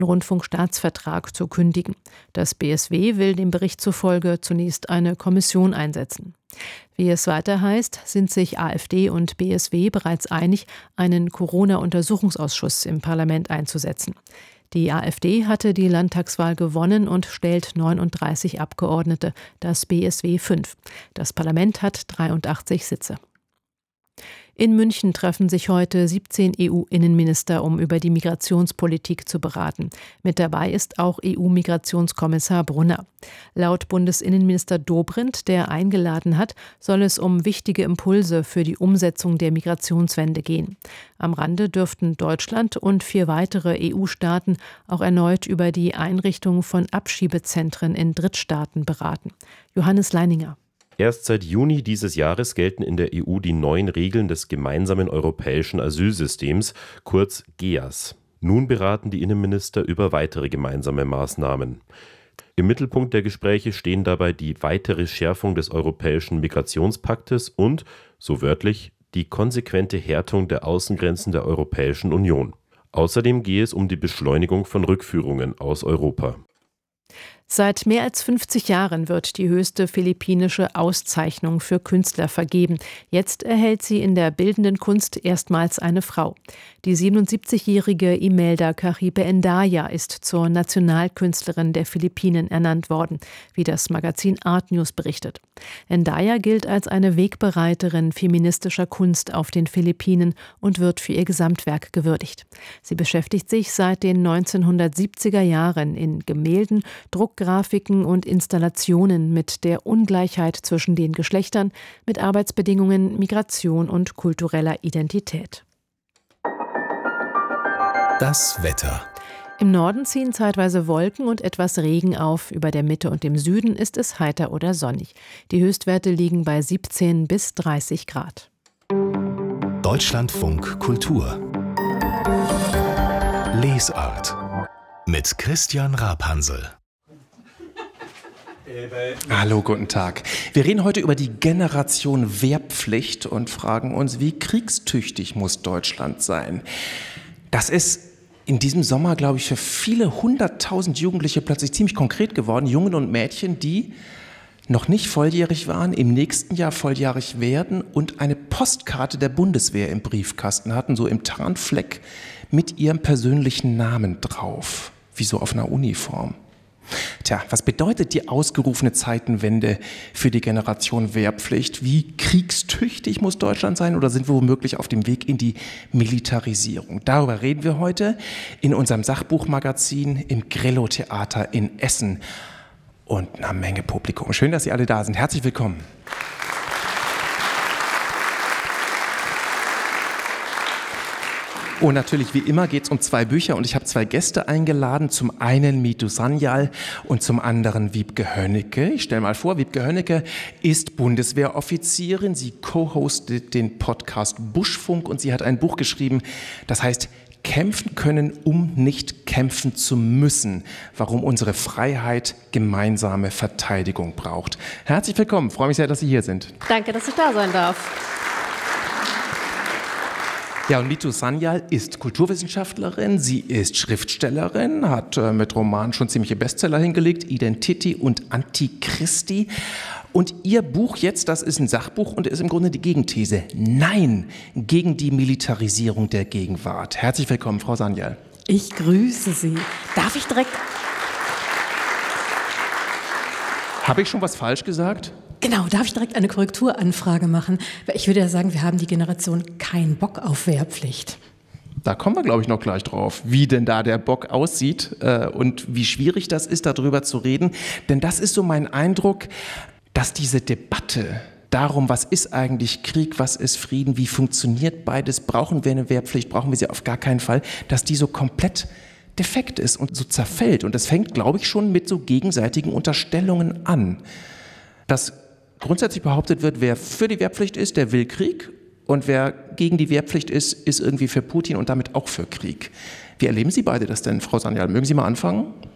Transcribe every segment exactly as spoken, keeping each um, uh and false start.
Rundfunkstaatsvertrag zu kündigen. Das B S W will dem Bericht zufolge zunächst eine Kommission einsetzen. Wie es weiter heißt, sind sich AfD und B S W bereits einig, einen Corona-Untersuchungsausschuss im Parlament einzusetzen. Die AfD hatte die Landtagswahl gewonnen und stellt neununddreißig Abgeordnete, das B S W fünf. Das Parlament hat dreiundachtzig Sitze. In München treffen sich heute siebzehn E U-Innenminister, um über die Migrationspolitik zu beraten. Mit dabei ist auch E U-Migrationskommissar Brunner. Laut Bundesinnenminister Dobrindt, der eingeladen hat, soll es um wichtige Impulse für die Umsetzung der Migrationswende gehen. Am Rande dürften Deutschland und vier weitere E U-Staaten auch erneut über die Einrichtung von Abschiebezentren in Drittstaaten beraten. Johannes Leininger. Erst seit Juni dieses Jahres gelten in der E U die neuen Regeln des gemeinsamen europäischen Asylsystems, kurz G E A S. Nun beraten die Innenminister über weitere gemeinsame Maßnahmen. Im Mittelpunkt der Gespräche stehen dabei die weitere Schärfung des europäischen Migrationspaktes und, so wörtlich, die konsequente Härtung der Außengrenzen der Europäischen Union. Außerdem gehe es um die Beschleunigung von Rückführungen aus Europa. Seit mehr als fünfzig Jahren wird die höchste philippinische Auszeichnung für Künstler vergeben. Jetzt erhält sie in der bildenden Kunst erstmals eine Frau. Die siebenundsiebzigjährige Imelda Caribe Endaya ist zur Nationalkünstlerin der Philippinen ernannt worden, wie das Magazin Art News berichtet. Endaya gilt als eine Wegbereiterin feministischer Kunst auf den Philippinen und wird für ihr Gesamtwerk gewürdigt. Sie beschäftigt sich seit den neunzehnhundertsiebziger Jahren in Gemälden, Druckgrafiken und Installationen mit der Ungleichheit zwischen den Geschlechtern, mit Arbeitsbedingungen, Migration und kultureller Identität. Das Wetter. Im Norden ziehen zeitweise Wolken und etwas Regen auf. Über der Mitte und dem Süden ist es heiter oder sonnig. Die Höchstwerte liegen bei siebzehn bis dreißig Grad. Deutschlandfunk Kultur. Lesart. Mit Christian Rapansel. Hallo, guten Tag. Wir reden heute über die Generation Wehrpflicht und fragen uns, wie kriegstüchtig muss Deutschland sein? Das ist in diesem Sommer, glaube ich, für viele hunderttausend Jugendliche plötzlich ziemlich konkret geworden. Jungen und Mädchen, die noch nicht volljährig waren, im nächsten Jahr volljährig werden und eine Postkarte der Bundeswehr im Briefkasten hatten, so im Tarnfleck mit ihrem persönlichen Namen drauf, wie so auf einer Uniform. Tja, was bedeutet die ausgerufene Zeitenwende für die Generation Wehrpflicht? Wie kriegstüchtig muss Deutschland sein oder sind wir womöglich auf dem Weg in die Militarisierung? Darüber reden wir heute in unserem Sachbuchmagazin im Grillo-Theater in Essen und einer Menge Publikum. Schön, dass Sie alle da sind. Herzlich willkommen. Und natürlich, wie immer, geht es um zwei Bücher und ich habe zwei Gäste eingeladen. Zum einen Mitu Sanyal und zum anderen Wiebke Hönnecke. Ich stelle mal vor, Wiebke Hönnecke ist Bundeswehroffizierin. Sie co-hostet den Podcast Buschfunk und sie hat ein Buch geschrieben, das heißt Kämpfen können, um nicht kämpfen zu müssen. Warum unsere Freiheit gemeinsame Verteidigung braucht. Herzlich willkommen, freue mich sehr, dass Sie hier sind. Danke, dass ich da sein darf. Ja, und Mitu Sanyal ist Kulturwissenschaftlerin, sie ist Schriftstellerin, hat äh, mit Romanen schon ziemliche Bestseller hingelegt, Identity und Antichristi. Und ihr Buch jetzt, das ist ein Sachbuch und ist im Grunde die Gegenthese. Nein, gegen die Militarisierung der Gegenwart. Herzlich willkommen, Frau Sanyal. Ich grüße Sie. Darf ich direkt... Habe ich schon was falsch gesagt? Genau, darf ich direkt eine Korrekturanfrage machen? Ich würde ja sagen, wir haben die Generation keinen Bock auf Wehrpflicht. Da kommen wir, glaube ich, noch gleich drauf, wie denn da der Bock aussieht äh, und wie schwierig das ist, darüber zu reden. Denn das ist so mein Eindruck, dass diese Debatte darum, was ist eigentlich Krieg, was ist Frieden, wie funktioniert beides, brauchen wir eine Wehrpflicht, brauchen wir sie auf gar keinen Fall, dass die so komplett defekt ist und so zerfällt. Und das fängt, glaube ich, schon mit so gegenseitigen Unterstellungen an. Dass grundsätzlich behauptet wird, wer für die Wehrpflicht ist, der will Krieg und wer gegen die Wehrpflicht ist, ist irgendwie für Putin und damit auch für Krieg. Wie erleben Sie beide das denn, Frau Sanyal? Mögen Sie mal anfangen?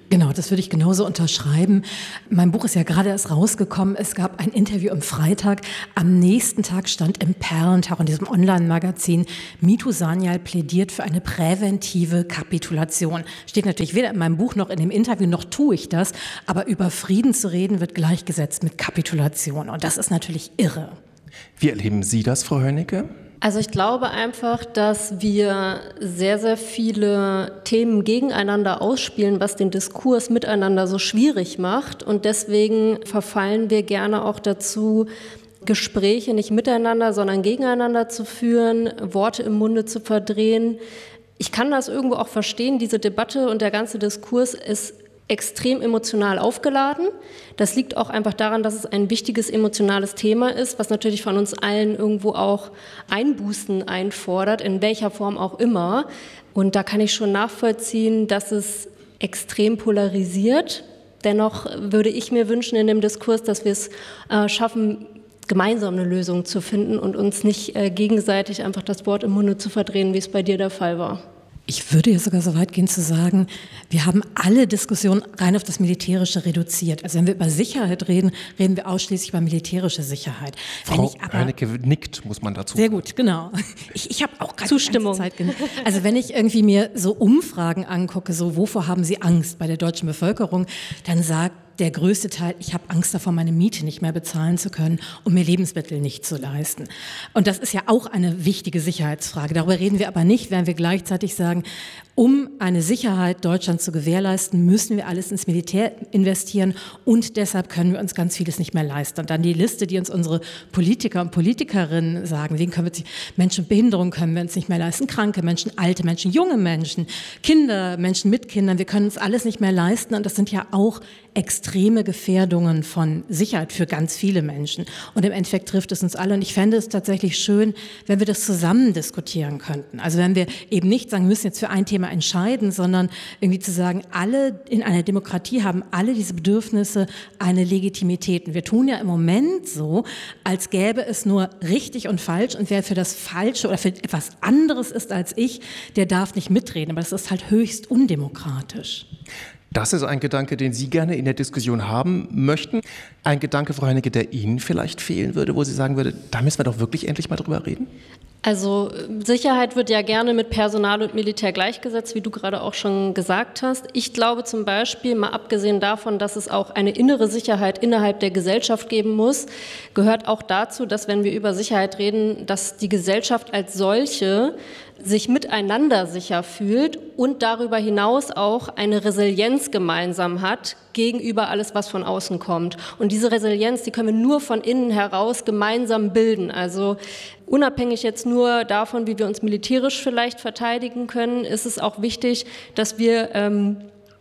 Genau, das würde ich genauso unterschreiben. Mein Buch ist ja gerade erst rausgekommen. Es gab ein Interview am Freitag. Am nächsten Tag stand im Perlentag in diesem Online-Magazin, Mithun Sanyal plädiert für eine präventive Kapitulation. Steht natürlich weder in meinem Buch noch in dem Interview, noch tue ich das. Aber über Frieden zu reden wird gleichgesetzt mit Kapitulation. Und das ist natürlich irre. Wie erleben Sie das, Frau Hönnecke? Also ich glaube einfach, dass wir sehr, sehr viele Themen gegeneinander ausspielen, was den Diskurs miteinander so schwierig macht. Und deswegen verfallen wir gerne auch dazu, Gespräche nicht miteinander, sondern gegeneinander zu führen, Worte im Munde zu verdrehen. Ich kann das irgendwo auch verstehen, diese Debatte und der ganze Diskurs ist extrem emotional aufgeladen. Das liegt auch einfach daran, dass es ein wichtiges emotionales Thema ist, was natürlich von uns allen irgendwo auch Einbußen einfordert, in welcher Form auch immer. Und da kann ich schon nachvollziehen, dass es extrem polarisiert. Dennoch würde ich mir wünschen in dem Diskurs, dass wir es äh, schaffen, gemeinsam eine Lösung zu finden und uns nicht äh, gegenseitig einfach das Wort im Munde zu verdrehen, wie es bei dir der Fall war. Ich würde ja sogar so weit gehen zu sagen, wir haben alle Diskussionen rein auf das Militärische reduziert. Also wenn wir über Sicherheit reden, reden wir ausschließlich über militärische Sicherheit. Frau Hönnecke nickt, muss man dazu Sehr sagen. gut, genau. Ich, ich habe auch gerade Zustimmung. Die ganze Zeit genickt. Also wenn ich irgendwie mir so Umfragen angucke, so wovor haben Sie Angst bei der deutschen Bevölkerung, dann sagt der größte Teil, ich habe Angst davor, meine Miete nicht mehr bezahlen zu können und mir Lebensmittel nicht zu leisten. Und das ist ja auch eine wichtige Sicherheitsfrage. Darüber reden wir aber nicht, wenn wir gleichzeitig sagen, um eine Sicherheit Deutschlands zu gewährleisten, müssen wir alles ins Militär investieren und deshalb können wir uns ganz vieles nicht mehr leisten. Und dann die Liste, die uns unsere Politiker und Politikerinnen sagen, wen können wir uns, Menschen mit Behinderung können wir uns nicht mehr leisten, kranke Menschen, alte Menschen, junge Menschen, Kinder, Menschen mit Kindern, wir können uns alles nicht mehr leisten und das sind ja auch extreme Gefährdungen von Sicherheit für ganz viele Menschen. Und im Endeffekt trifft es uns alle. Und ich fände es tatsächlich schön, wenn wir das zusammen diskutieren könnten. Also wenn wir eben nicht sagen, wir müssen jetzt für ein Thema entscheiden, sondern irgendwie zu sagen, alle in einer Demokratie haben alle diese Bedürfnisse eine Legitimität. Und wir tun ja im Moment so, als gäbe es nur richtig und falsch. Und wer für das Falsche oder für etwas anderes ist als ich, der darf nicht mitreden. Aber das ist halt höchst undemokratisch. Das ist ein Gedanke, den Sie gerne in der Diskussion haben möchten. Ein Gedanke, Frau Hönnecke, der Ihnen vielleicht fehlen würde, wo Sie sagen würde, da müssen wir doch wirklich endlich mal drüber reden? Also Sicherheit wird ja gerne mit Personal und Militär gleichgesetzt, wie du gerade auch schon gesagt hast. Ich glaube zum Beispiel, mal abgesehen davon, dass es auch eine innere Sicherheit innerhalb der Gesellschaft geben muss, gehört auch dazu, dass wenn wir über Sicherheit reden, dass die Gesellschaft als solche sich miteinander sicher fühlt und darüber hinaus auch eine Resilienz gemeinsam hat gegenüber alles, was von außen kommt. Und diese Resilienz, die können wir nur von innen heraus gemeinsam bilden. Also unabhängig jetzt nur davon, wie wir uns militärisch vielleicht verteidigen können, ist es auch wichtig, dass wir ähm,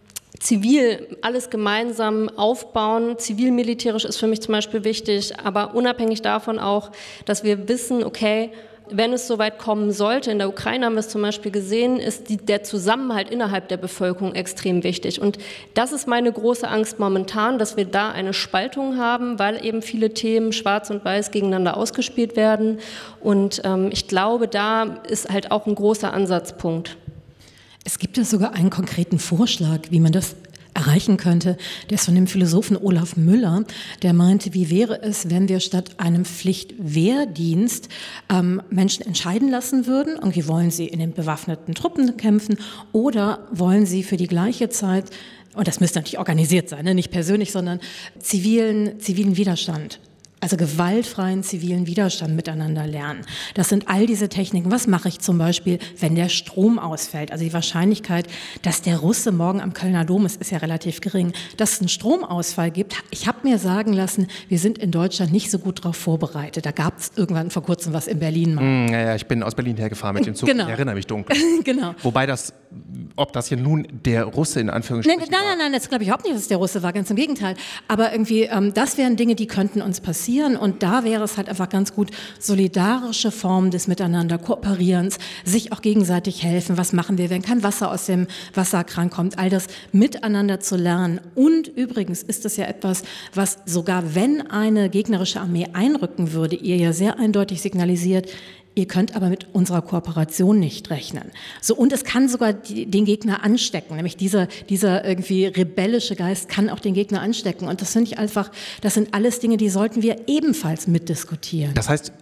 zivil alles gemeinsam aufbauen. Zivil-militärisch ist für mich zum Beispiel wichtig, aber unabhängig davon auch, dass wir wissen, okay, wenn es soweit kommen sollte, in der Ukraine haben wir es zum Beispiel gesehen, ist die, der Zusammenhalt innerhalb der Bevölkerung extrem wichtig. Und das ist meine große Angst momentan, dass wir da eine Spaltung haben, weil eben viele Themen schwarz und weiß gegeneinander ausgespielt werden. Und ähm, ich glaube, da ist halt auch ein großer Ansatzpunkt. Es gibt ja sogar einen konkreten Vorschlag, wie man das erreichen könnte. Der ist von dem Philosophen Olaf Müller, der meinte, wie wäre es, wenn wir statt einem Pflichtwehrdienst ähm, Menschen entscheiden lassen würden, irgendwie wollen sie in den bewaffneten Truppen kämpfen oder wollen sie für die gleiche Zeit, und das müsste natürlich organisiert sein, ne? Nicht persönlich, sondern zivilen, zivilen Widerstand. Also gewaltfreien zivilen Widerstand miteinander lernen. Das sind all diese Techniken. Was mache ich zum Beispiel, wenn der Strom ausfällt? Also die Wahrscheinlichkeit, dass der Russe morgen am Kölner Dom ist, ist ja relativ gering. Dass es einen Stromausfall gibt, ich habe mir sagen lassen, wir sind in Deutschland nicht so gut darauf vorbereitet. Da gab es irgendwann vor kurzem was in Berlin mal. Mm, ja, ja, ich bin aus Berlin hergefahren mit dem Zug. Genau. Ich erinnere mich dunkel. Genau. Wobei das, ob das hier nun der Russe in Anführungsstrichen Nein, nein, nein, nein, das glaube ich überhaupt nicht, dass es der Russe war, ganz im Gegenteil. Aber irgendwie, ähm, das wären Dinge, die könnten uns passieren. Und da wäre es halt einfach ganz gut, solidarische Formen des Miteinander, Kooperierens, sich auch gegenseitig helfen. Was machen wir, wenn kein Wasser aus dem Wasserkran kommt? All das miteinander zu lernen. Und übrigens ist es ja etwas, was sogar wenn eine gegnerische Armee einrücken würde, ihr ja sehr eindeutig signalisiert, ihr könnt aber mit unserer Kooperation nicht rechnen. So, und es kann sogar die, den Gegner anstecken, nämlich dieser, dieser irgendwie rebellische Geist kann auch den Gegner anstecken. Und das finde ich einfach, das sind alles Dinge, die sollten wir ebenfalls mitdiskutieren. Das heißt,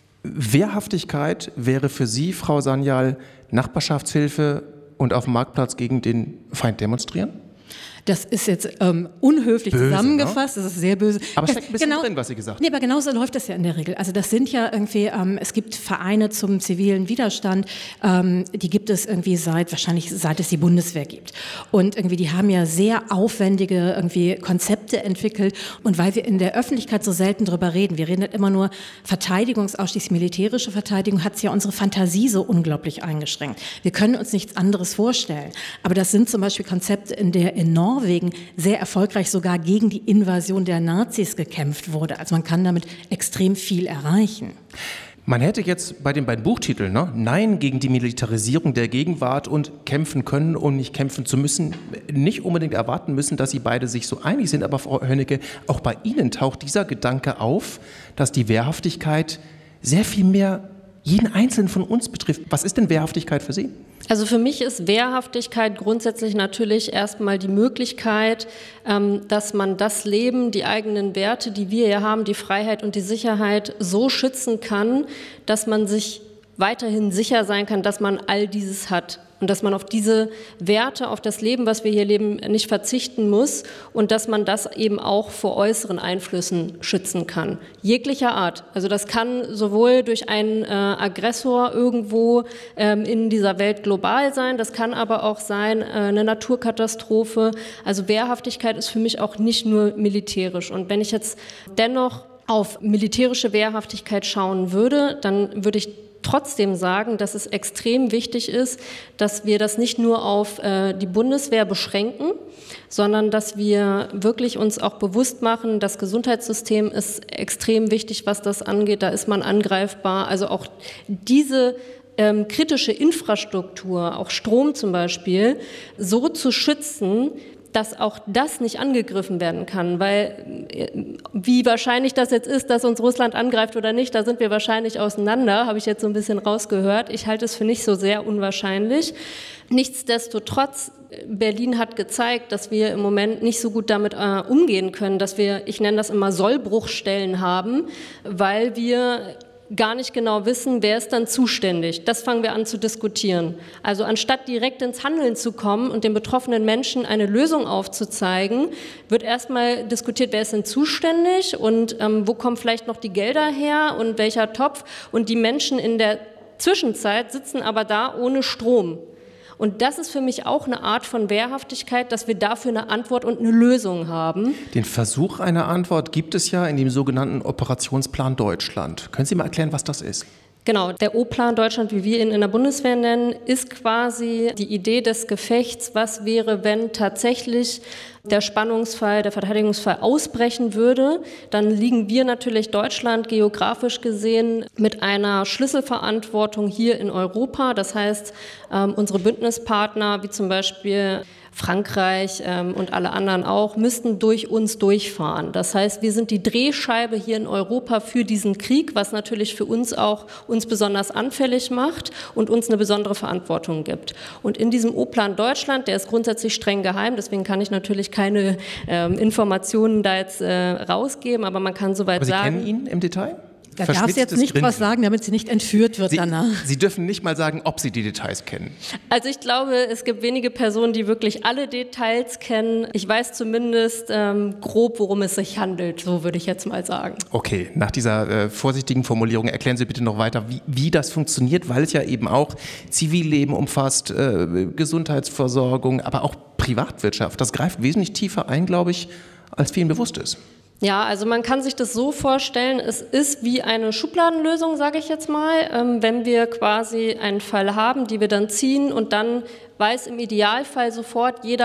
Wehrhaftigkeit wäre für Sie, Frau Sanyal, Nachbarschaftshilfe und auf dem Marktplatz gegen den Feind demonstrieren? Das ist jetzt ähm, unhöflich böse, zusammengefasst, ne? Das ist sehr böse. Aber es das, steckt ein bisschen genau, drin, was Sie gesagt haben. Nee, aber genauso läuft das ja in der Regel. Also das sind ja irgendwie, ähm, es gibt Vereine zum zivilen Widerstand, ähm, die gibt es irgendwie seit, wahrscheinlich seit es die Bundeswehr gibt. Und irgendwie, die haben ja sehr aufwendige irgendwie Konzepte entwickelt. Und weil wir in der Öffentlichkeit so selten drüber reden, wir reden nicht immer nur Verteidigungsausschluss, militärische Verteidigung, hat es ja unsere Fantasie so unglaublich eingeschränkt. Wir können uns nichts anderes vorstellen. Aber das sind zum Beispiel Konzepte, in der in Norwegen sehr erfolgreich sogar gegen die Invasion der Nazis gekämpft wurde. Also man kann damit extrem viel erreichen. Man hätte jetzt bei den beiden Buchtiteln, ne, Nein gegen die Militarisierung der Gegenwart und Kämpfen können und nicht kämpfen zu müssen, nicht unbedingt erwarten müssen, dass sie beide sich so einig sind. Aber Frau Hönnecke, auch bei Ihnen taucht dieser Gedanke auf, dass die Wehrhaftigkeit sehr viel mehr jeden Einzelnen von uns betrifft. Was ist denn Wehrhaftigkeit für Sie? Also für mich ist Wehrhaftigkeit grundsätzlich natürlich erstmal die Möglichkeit, dass man das Leben, die eigenen Werte, die wir hier haben, die Freiheit und die Sicherheit so schützen kann, dass man sich weiterhin sicher sein kann, dass man all dieses hat. Und dass man auf diese Werte, auf das Leben, was wir hier leben, nicht verzichten muss und dass man das eben auch vor äußeren Einflüssen schützen kann. Jeglicher Art. Also das kann sowohl durch einen äh, Aggressor irgendwo ähm, in dieser Welt global sein, das kann aber auch sein äh, eine Naturkatastrophe. Also Wehrhaftigkeit ist für mich auch nicht nur militärisch. Und wenn ich jetzt dennoch auf militärische Wehrhaftigkeit schauen würde, dann würde ich trotzdem sagen, dass es extrem wichtig ist, dass wir das nicht nur auf äh, die Bundeswehr beschränken, sondern dass wir wirklich uns auch bewusst machen, das Gesundheitssystem ist extrem wichtig, was das angeht, da ist man angreifbar. Also auch diese ähm, kritische Infrastruktur, auch Strom zum Beispiel, so zu schützen, dass auch das nicht angegriffen werden kann, weil wie wahrscheinlich das jetzt ist, dass uns Russland angreift oder nicht, da sind wir wahrscheinlich auseinander, habe ich jetzt so ein bisschen rausgehört. Ich halte es für nicht so sehr unwahrscheinlich. Nichtsdestotrotz, Berlin hat gezeigt, dass wir im Moment nicht so gut damit äh, umgehen können, dass wir, ich nenne das immer Sollbruchstellen haben, weil wir gar nicht genau wissen, wer ist dann zuständig. Das fangen wir an zu diskutieren. Also anstatt direkt ins Handeln zu kommen und den betroffenen Menschen eine Lösung aufzuzeigen, wird erstmal diskutiert, wer ist denn zuständig und ähm, wo kommen vielleicht noch die Gelder her und welcher Topf. Und die Menschen in der Zwischenzeit sitzen aber da ohne Strom. Und das ist für mich auch eine Art von Wehrhaftigkeit, dass wir dafür eine Antwort und eine Lösung haben. Den Versuch einer Antwort gibt es ja in dem sogenannten Operationsplan Deutschland. Können Sie mal erklären, was das ist? Genau, der O-Plan Deutschland, wie wir ihn in der Bundeswehr nennen, ist quasi die Idee des Gefechts. Was wäre, wenn tatsächlich der Spannungsfall, der Verteidigungsfall ausbrechen würde? Dann liegen wir natürlich Deutschland geografisch gesehen mit einer Schlüsselverantwortung hier in Europa. Das heißt, ähm, unsere Bündnispartner, wie zum Beispiel Frankreich ähm, und alle anderen auch, müssten durch uns durchfahren. Das heißt, wir sind die Drehscheibe hier in Europa für diesen Krieg, was natürlich für uns auch uns besonders anfällig macht und uns eine besondere Verantwortung gibt. Und in diesem O-Plan Deutschland, der ist grundsätzlich streng geheim, deswegen kann ich natürlich keine ähm, Informationen da jetzt äh, rausgeben, aber man kann soweit aber Sie sagen... kennen ihn im Detail? Da darf sie jetzt nicht Grinsen. was sagen, damit sie nicht entführt wird Sie, danach. Sie dürfen nicht mal sagen, ob Sie die Details kennen. Also ich glaube, es gibt wenige Personen, die wirklich alle Details kennen. Ich weiß zumindest ähm, grob, worum es sich handelt, so würde ich jetzt mal sagen. Okay, nach dieser äh, vorsichtigen Formulierung erklären Sie bitte noch weiter, wie, wie das funktioniert, weil es ja eben auch Zivilleben umfasst, äh, Gesundheitsversorgung, aber auch Privatwirtschaft. Das greift wesentlich tiefer ein, glaube ich, als vielen bewusst ist. Ja, also man kann sich das so vorstellen, es ist wie eine Schubladenlösung, sage ich jetzt mal, ähm, wenn wir quasi einen Fall haben, die wir dann ziehen und dann weiß im Idealfall sofort jeder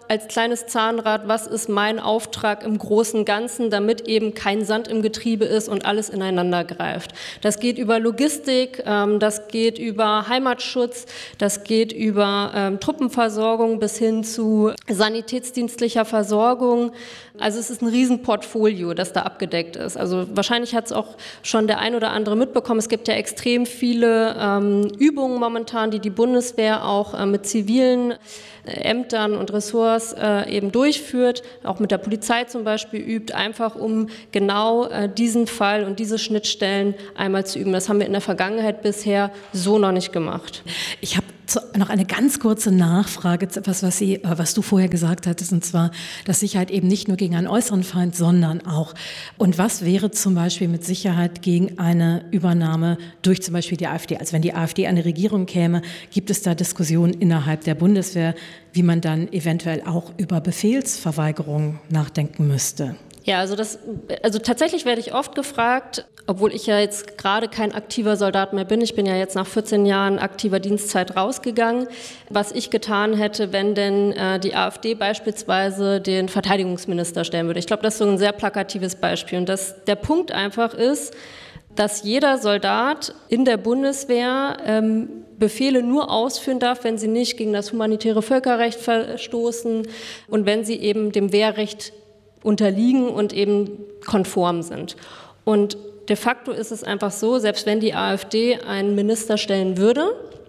als kleines Zahnrad, was ist mein Auftrag im großen Ganzen, damit eben kein Sand im Getriebe ist und alles ineinander greift. Das geht über Logistik, ähm, das geht über Heimatschutz, das geht über ähm, Truppenversorgung bis hin zu sanitätsdienstlicher Versorgung. Also es ist ein Riesenportfolio, das da abgedeckt ist. Also wahrscheinlich hat es auch schon der ein oder andere mitbekommen. Es gibt ja extrem viele ähm, Übungen momentan, die die Bundeswehr auch äh, mit zivilen äh, Ämtern und Ressorts äh, eben durchführt, auch mit der Polizei zum Beispiel übt, einfach um genau äh, diesen Fall und diese Schnittstellen einmal zu üben. Das haben wir in der Vergangenheit bisher so noch nicht gemacht. Ich habe noch eine ganz kurze Nachfrage zu etwas, was, Sie, was du vorher gesagt hattest, und zwar, dass Sicherheit eben nicht nur gegen einen äußeren Feind, sondern auch. Und was wäre zum Beispiel mit Sicherheit gegen eine Übernahme durch zum Beispiel die AfD? Also wenn die AfD an die Regierung käme, gibt es da Diskussionen innerhalb der Bundeswehr, wie man dann eventuell auch über Befehlsverweigerung nachdenken müsste? Ja, also das, also tatsächlich werde ich oft gefragt, obwohl ich ja jetzt gerade kein aktiver Soldat mehr bin, ich bin ja jetzt nach vierzehn Jahren aktiver Dienstzeit rausgegangen, was ich getan hätte, wenn denn äh, die AfD beispielsweise den Verteidigungsminister stellen würde. Ich glaube, das ist so ein sehr plakatives Beispiel. Und das, der Punkt einfach ist, dass jeder Soldat in der Bundeswehr ähm, Befehle nur ausführen darf, wenn sie nicht gegen das humanitäre Völkerrecht verstoßen und wenn sie eben dem Wehrrecht unterliegen und eben konform sind. Und de facto ist es einfach so, selbst wenn die AfD einen Minister stellen würde,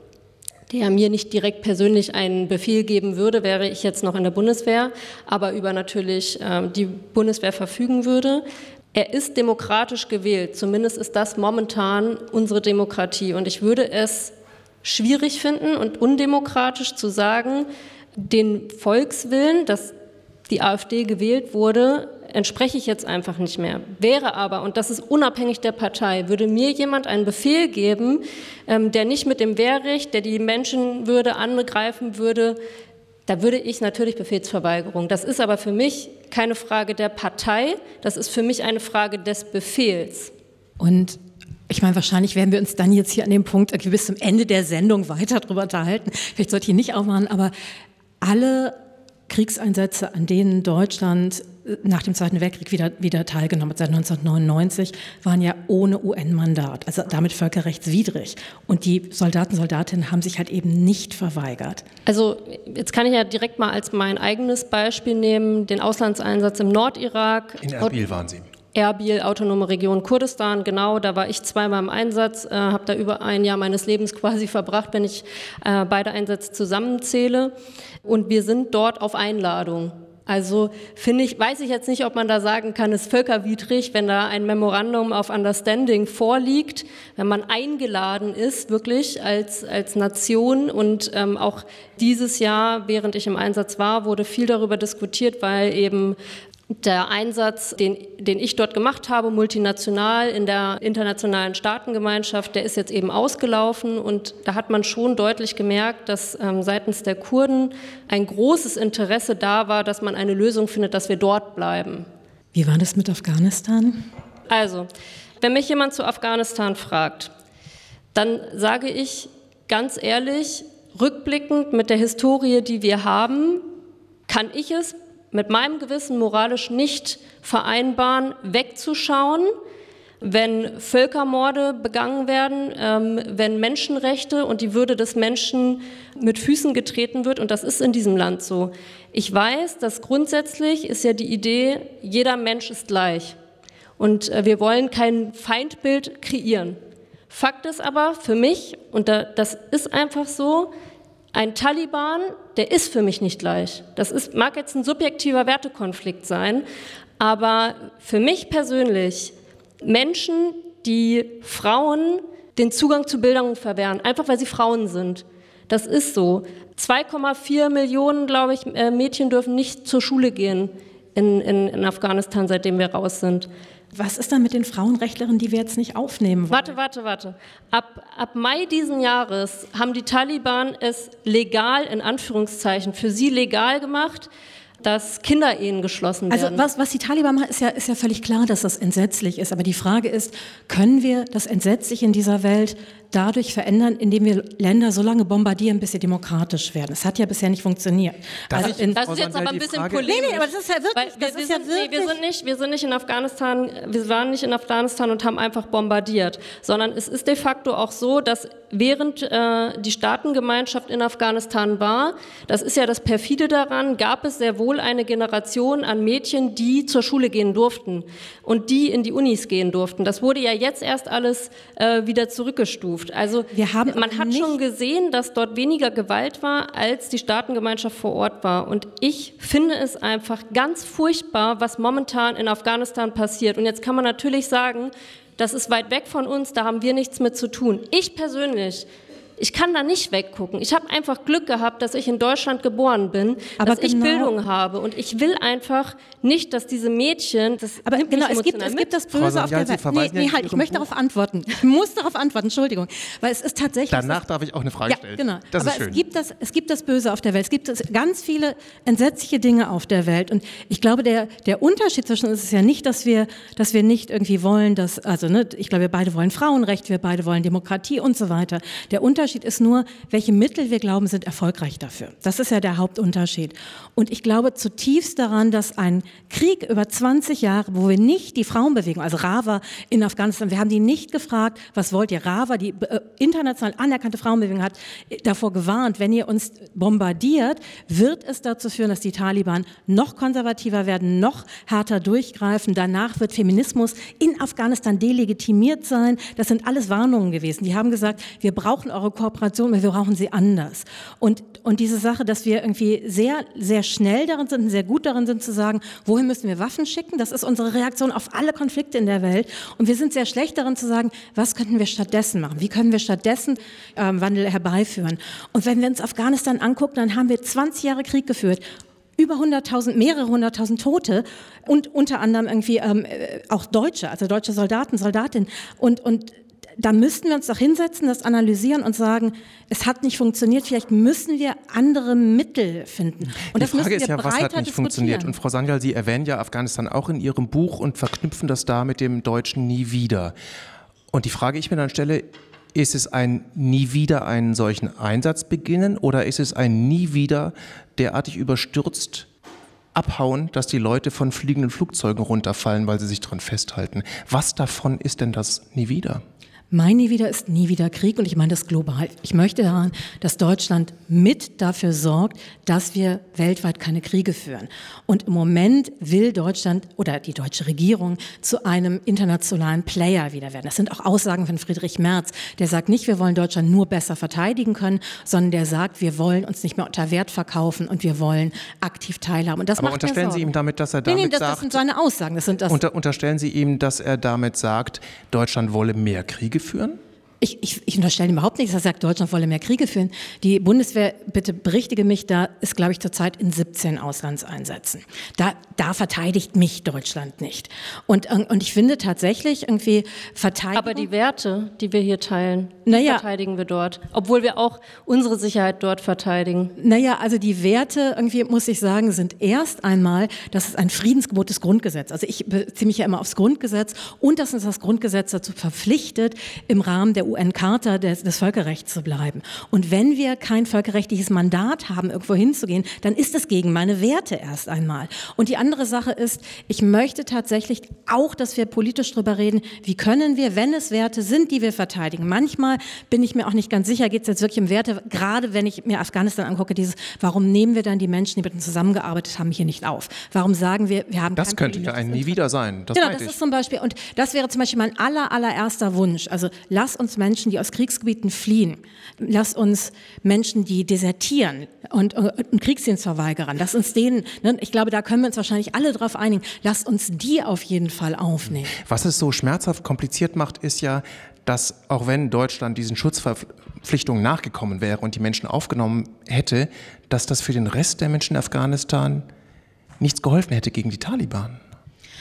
der mir nicht direkt persönlich einen Befehl geben würde, wäre ich jetzt noch in der Bundeswehr, aber über natürlich äh, die Bundeswehr verfügen würde. Er ist demokratisch gewählt, zumindest ist das momentan unsere Demokratie. Und ich würde es schwierig finden und undemokratisch zu sagen, den Volkswillen, dass die AfD gewählt wurde, entspreche ich jetzt einfach nicht mehr. Wäre aber, und das ist unabhängig der Partei, würde mir jemand einen Befehl geben, ähm, der nicht mit dem Wehrrecht, der die Menschenwürde angreifen würde, da würde ich natürlich Befehlsverweigerung. Das ist aber für mich keine Frage der Partei, das ist für mich eine Frage des Befehls. Und ich meine, wahrscheinlich werden wir uns dann jetzt hier an dem Punkt irgendwie bis zum Ende der Sendung weiter darüber unterhalten. Vielleicht sollte ich hier nicht aufmachen, aber alle Kriegseinsätze, an denen Deutschland nach dem Zweiten Weltkrieg wieder, wieder teilgenommen hat, seit neunzehnhundertneunundneunzig, waren ja ohne U N-Mandat, also damit völkerrechtswidrig. Und die Soldaten, Soldatinnen haben sich halt eben nicht verweigert. Also jetzt kann ich ja direkt mal als mein eigenes Beispiel nehmen, den Auslandseinsatz im Nordirak. In Erbil waren Sie. Erbil, autonome Region Kurdistan, genau, da war ich zweimal im Einsatz, äh, habe da über ein Jahr meines Lebens quasi verbracht, wenn ich äh, beide Einsätze zusammenzähle. Und wir sind dort auf Einladung. Also finde ich, weiß ich jetzt nicht, ob man da sagen kann, es ist völkerwidrig, wenn da ein Memorandum of Understanding vorliegt, wenn man eingeladen ist, wirklich als, als Nation. Und ähm, auch dieses Jahr, während ich im Einsatz war, wurde viel darüber diskutiert, weil eben der Einsatz, den, den ich dort gemacht habe, multinational in der internationalen Staatengemeinschaft, der ist jetzt eben ausgelaufen und da hat man schon deutlich gemerkt, dass ähm, seitens der Kurden ein großes Interesse da war, dass man eine Lösung findet, dass wir dort bleiben. Wie war das mit Afghanistan? Also, wenn mich jemand zu Afghanistan fragt, dann sage ich ganz ehrlich, rückblickend mit der Historie, die wir haben, kann ich es mit meinem Gewissen moralisch nicht vereinbaren, wegzuschauen, wenn Völkermorde begangen werden, ähm, wenn Menschenrechte und die Würde des Menschen mit Füßen getreten wird. Und das ist in diesem Land so. Ich weiß, dass grundsätzlich ist ja die Idee, jeder Mensch ist gleich. Und äh, wir wollen kein Feindbild kreieren. Fakt ist aber für mich, und da, das ist einfach so, ein Taliban, der ist für mich nicht gleich. Das ist, mag jetzt ein subjektiver Wertekonflikt sein, aber für mich persönlich Menschen, die Frauen den Zugang zu Bildung verwehren, einfach weil sie Frauen sind. Das ist so. zwei Komma vier Millionen, glaube ich, Mädchen dürfen nicht zur Schule gehen in, in, in Afghanistan, seitdem wir raus sind. Was ist dann mit den Frauenrechtlerinnen, die wir jetzt nicht aufnehmen wollen? Warte, warte, warte. Ab, ab Mai diesen Jahres haben die Taliban es legal, in Anführungszeichen, für sie legal gemacht, dass Kinderehen geschlossen werden. Also was, was die Taliban machen, ist ja, ist ja völlig klar, dass das entsetzlich ist. Aber die Frage ist, können wir das Entsetzliche in dieser Welt dadurch verändern, indem wir Länder so lange bombardieren, bis sie demokratisch werden? Das hat ja bisher nicht funktioniert. Also in, das ist jetzt aber ein bisschen polemisch. Nee, nee, aber das ist ja wirklich... Das wir, ist ja sind, wirklich nee, wir, sind nicht, wir sind nicht in Afghanistan, wir waren nicht in Afghanistan und haben einfach bombardiert, sondern es ist de facto auch so, dass während äh, die Staatengemeinschaft in Afghanistan war, das ist ja das Perfide daran, gab es sehr wohl eine Generation an Mädchen, die zur Schule gehen durften und die in die Unis gehen durften. Das wurde ja jetzt erst alles äh, wieder zurückgestuft. Also wir haben man hat schon gesehen, dass dort weniger Gewalt war, als die Staatengemeinschaft vor Ort war. Und ich finde es einfach ganz furchtbar, was momentan in Afghanistan passiert. Und jetzt kann man natürlich sagen, das ist weit weg von uns, da haben wir nichts mit zu tun. Ich persönlich, ich kann da nicht weggucken. Ich habe einfach Glück gehabt, dass ich in Deutschland geboren bin, aber dass genau, ich Bildung habe. Und ich will einfach nicht, dass diese Mädchen... Das aber genau, es gibt, es gibt das Böse auf der Welt. Nee, nee, halt, ich möchte darauf antworten. Ich muss darauf antworten, Entschuldigung. Weil es ist tatsächlich... Danach darf ich auch eine Frage ja, stellen. Genau. Das aber ist schön. Es gibt das, es gibt das Böse auf der Welt. Es gibt ganz viele entsetzliche Dinge auf der Welt. Und ich glaube, der, der Unterschied zwischen uns ist ja nicht, dass wir, dass wir nicht irgendwie wollen, dass... Also, ne, ich glaube, wir beide wollen Frauenrecht, wir beide wollen Demokratie und so weiter. Der Unterschied ist nur, welche Mittel wir glauben, sind erfolgreich dafür. Das ist ja der Hauptunterschied. Und ich glaube zutiefst daran, dass ein Krieg über zwanzig Jahre, wo wir nicht die Frauenbewegung, also Rava in Afghanistan, wir haben die nicht gefragt, was wollt ihr? Rava, die äh, international anerkannte Frauenbewegung, hat davor gewarnt, wenn ihr uns bombardiert, wird es dazu führen, dass die Taliban noch konservativer werden, noch härter durchgreifen. Danach wird Feminismus in Afghanistan delegitimiert sein. Das sind alles Warnungen gewesen. Die haben gesagt, wir brauchen eure Kooperation, wir brauchen sie anders. Und, und diese Sache, dass wir irgendwie sehr, sehr schnell darin sind, sehr gut darin sind zu sagen, wohin müssen wir Waffen schicken? Das ist unsere Reaktion auf alle Konflikte in der Welt. Und wir sind sehr schlecht darin zu sagen, was könnten wir stattdessen machen? Wie können wir stattdessen ähm, Wandel herbeiführen? Und wenn wir uns Afghanistan angucken, dann haben wir zwanzig Jahre Krieg geführt. Über hunderttausend, mehrere hunderttausend Tote und unter anderem irgendwie ähm, auch Deutsche, also deutsche Soldaten, Soldatinnen. Und, und da müssten wir uns doch hinsetzen, das analysieren und sagen, es hat nicht funktioniert, vielleicht müssen wir andere Mittel finden. Und die Frage ist ja, was hat nicht funktioniert? Und Frau Sanyal, Sie erwähnen ja Afghanistan auch in Ihrem Buch und verknüpfen das da mit dem deutschen Nie wieder. Und die Frage, die ich mir dann stelle, ist es ein Nie wieder einen solchen Einsatz beginnen oder ist es ein Nie wieder derartig überstürzt abhauen, dass die Leute von fliegenden Flugzeugen runterfallen, weil sie sich daran festhalten? Was davon ist denn das Nie wieder? Mein Nie wieder ist nie wieder Krieg und ich meine das global. Ich möchte daran, dass Deutschland mit dafür sorgt, dass wir weltweit keine Kriege führen. Und im Moment will Deutschland oder die deutsche Regierung zu einem internationalen Player wieder werden. Das sind auch Aussagen von Friedrich Merz. Der sagt nicht, wir wollen Deutschland nur besser verteidigen können, sondern der sagt, wir wollen uns nicht mehr unter Wert verkaufen und wir wollen aktiv teilhaben. Und das Aber macht unterstellen Sie ihm damit, dass er damit nee, nee, das, sagt... das sind seine Aussagen. Das sind das unter, unterstellen Sie ihm, dass er damit sagt, Deutschland wolle mehr Kriege führen? Ich, ich, ich unterstelle ihm überhaupt nicht, dass er sagt, Deutschland wolle mehr Kriege führen. Die Bundeswehr, bitte berichtige mich, da ist, glaube ich, zurzeit in siebzehn Auslandseinsätzen. Da, da verteidigt mich Deutschland nicht. Und, und ich finde tatsächlich irgendwie Verteidigung... Aber die Werte, die wir hier teilen, naja, verteidigen wir dort. Obwohl wir auch unsere Sicherheit dort verteidigen. Naja, also die Werte, irgendwie muss ich sagen, sind erst einmal, das ist ein Friedensgebot des Grundgesetzes. Also ich beziehe mich ja immer aufs Grundgesetz und dass uns das Grundgesetz dazu verpflichtet, im Rahmen der U N-Charta des, des Völkerrechts zu bleiben. Und wenn wir kein völkerrechtliches Mandat haben, irgendwo hinzugehen, dann ist es gegen meine Werte erst einmal. Und die andere Sache ist, ich möchte tatsächlich auch, dass wir politisch darüber reden, wie können wir, wenn es Werte sind, die wir verteidigen. Manchmal bin ich mir auch nicht ganz sicher, geht es jetzt wirklich um Werte, gerade wenn ich mir Afghanistan angucke, dieses, warum nehmen wir dann die Menschen, die mit uns zusammengearbeitet haben, hier nicht auf? Warum sagen wir, wir haben das kein könnte ja ein Nie wieder sein. Das genau, das ich. ist zum Beispiel, und das wäre zum Beispiel mein aller, allererster Wunsch. Also lass uns Menschen, die aus Kriegsgebieten fliehen, lass uns Menschen, die desertieren und, und Kriegsdienst verweigern, lass uns denen, ne, ich glaube, da können wir uns wahrscheinlich alle drauf einigen, lass uns die auf jeden Fall aufnehmen. Was es so schmerzhaft kompliziert macht, ist ja, dass auch wenn Deutschland diesen Schutzverpflichtungen nachgekommen wäre und die Menschen aufgenommen hätte, dass das für den Rest der Menschen in Afghanistan nichts geholfen hätte gegen die Taliban.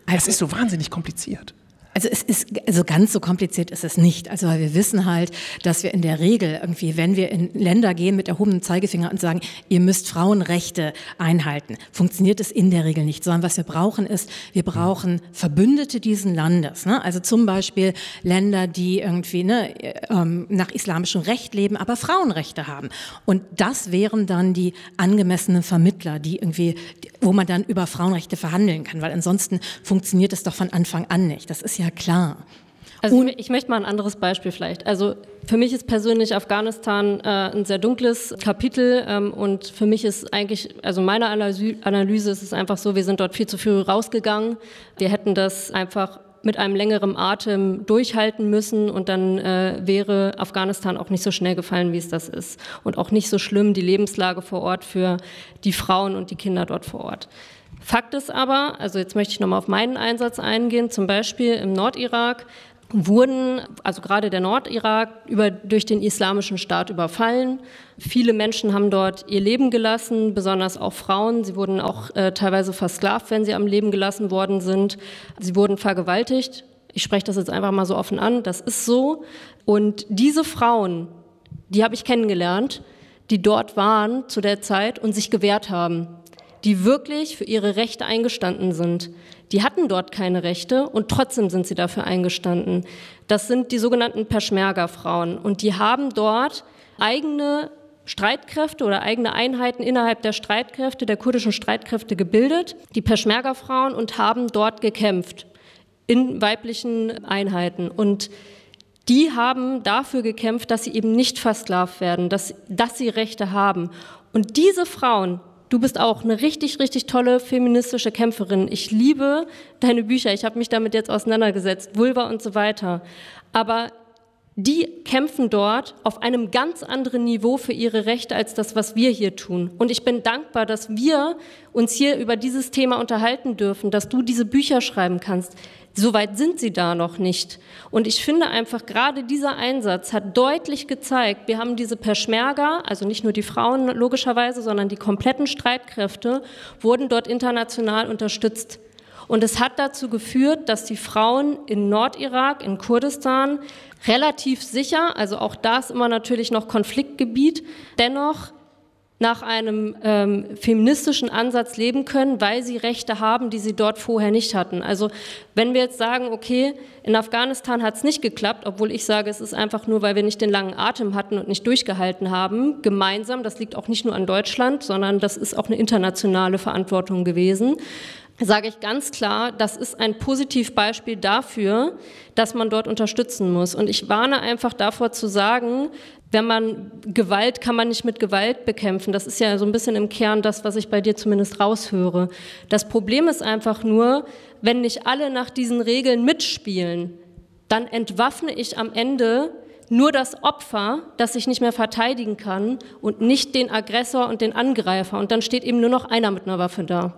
Das ist so wahnsinnig kompliziert. Also es ist, also ganz so kompliziert ist es nicht. Also wir wissen halt, dass wir in der Regel irgendwie, wenn wir in Länder gehen mit erhobenem Zeigefinger und sagen, ihr müsst Frauenrechte einhalten, funktioniert es in der Regel nicht, sondern was wir brauchen ist, wir brauchen Verbündete diesen Landes. Ne? Also zum Beispiel Länder, die irgendwie ne, ähm, nach islamischem Recht leben, aber Frauenrechte haben. Und das wären dann die angemessenen Vermittler, die irgendwie, wo man dann über Frauenrechte verhandeln kann, weil ansonsten funktioniert es doch von Anfang an nicht. Das ist ja klar. Also ich, ich möchte mal ein anderes Beispiel vielleicht. Also für mich ist persönlich Afghanistan äh, ein sehr dunkles Kapitel ähm, und für mich ist eigentlich, also meine Analyse, Analyse ist es einfach so, wir sind dort viel zu früh rausgegangen. Wir hätten das einfach mit einem längeren Atem durchhalten müssen und dann äh, wäre Afghanistan auch nicht so schnell gefallen, wie es das ist. Und auch nicht so schlimm die Lebenslage vor Ort für die Frauen und die Kinder dort vor Ort. Fakt ist aber, also jetzt möchte ich nochmal auf meinen Einsatz eingehen, zum Beispiel im Nordirak wurden, also gerade der Nordirak, über, durch den islamischen Staat überfallen. Viele Menschen haben dort ihr Leben gelassen, besonders auch Frauen. Sie wurden auch äh, teilweise versklavt, wenn sie am Leben gelassen worden sind. Sie wurden vergewaltigt. Ich spreche das jetzt einfach mal so offen an, das ist so. Und diese Frauen, die habe ich kennengelernt, die dort waren zu der Zeit und sich gewehrt haben, die wirklich für ihre Rechte eingestanden sind. Die hatten dort keine Rechte und trotzdem sind sie dafür eingestanden. Das sind die sogenannten Peschmerga-Frauen und die haben dort eigene Streitkräfte oder eigene Einheiten innerhalb der Streitkräfte, der kurdischen Streitkräfte gebildet, die Peschmerga-Frauen, und haben dort gekämpft in weiblichen Einheiten. Und die haben dafür gekämpft, dass sie eben nicht versklavt werden, dass, dass sie Rechte haben. Und diese Frauen, du bist auch eine richtig, richtig tolle feministische Kämpferin. Ich liebe deine Bücher. Ich habe mich damit jetzt auseinandergesetzt, Vulva und so weiter. Aber die kämpfen dort auf einem ganz anderen Niveau für ihre Rechte als das, was wir hier tun. Und ich bin dankbar, dass wir uns hier über dieses Thema unterhalten dürfen, dass du diese Bücher schreiben kannst. Soweit sind sie da noch nicht. Und ich finde einfach, gerade dieser Einsatz hat deutlich gezeigt, wir haben diese Peschmerga, also nicht nur die Frauen logischerweise, sondern die kompletten Streitkräfte, wurden dort international unterstützt. Und es hat dazu geführt, dass die Frauen in Nordirak, in Kurdistan, relativ sicher, also auch da ist immer natürlich noch Konfliktgebiet, dennoch nach einem ähm, feministischen Ansatz leben können, weil sie Rechte haben, die sie dort vorher nicht hatten. Also wenn wir jetzt sagen, okay, in Afghanistan hat es nicht geklappt, obwohl ich sage, es ist einfach nur, weil wir nicht den langen Atem hatten und nicht durchgehalten haben, gemeinsam, das liegt auch nicht nur an Deutschland, sondern das ist auch eine internationale Verantwortung gewesen, sage ich ganz klar, das ist ein Positivbeispiel dafür, dass man dort unterstützen muss. Und ich warne einfach davor zu sagen, wenn man Gewalt, kann man nicht mit Gewalt bekämpfen. Das ist ja so ein bisschen im Kern das, was ich bei dir zumindest raushöre. Das Problem ist einfach nur, wenn nicht alle nach diesen Regeln mitspielen, dann entwaffne ich am Ende nur das Opfer, das sich nicht mehr verteidigen kann und nicht den Aggressor und den Angreifer. Und dann steht eben nur noch einer mit einer Waffe da.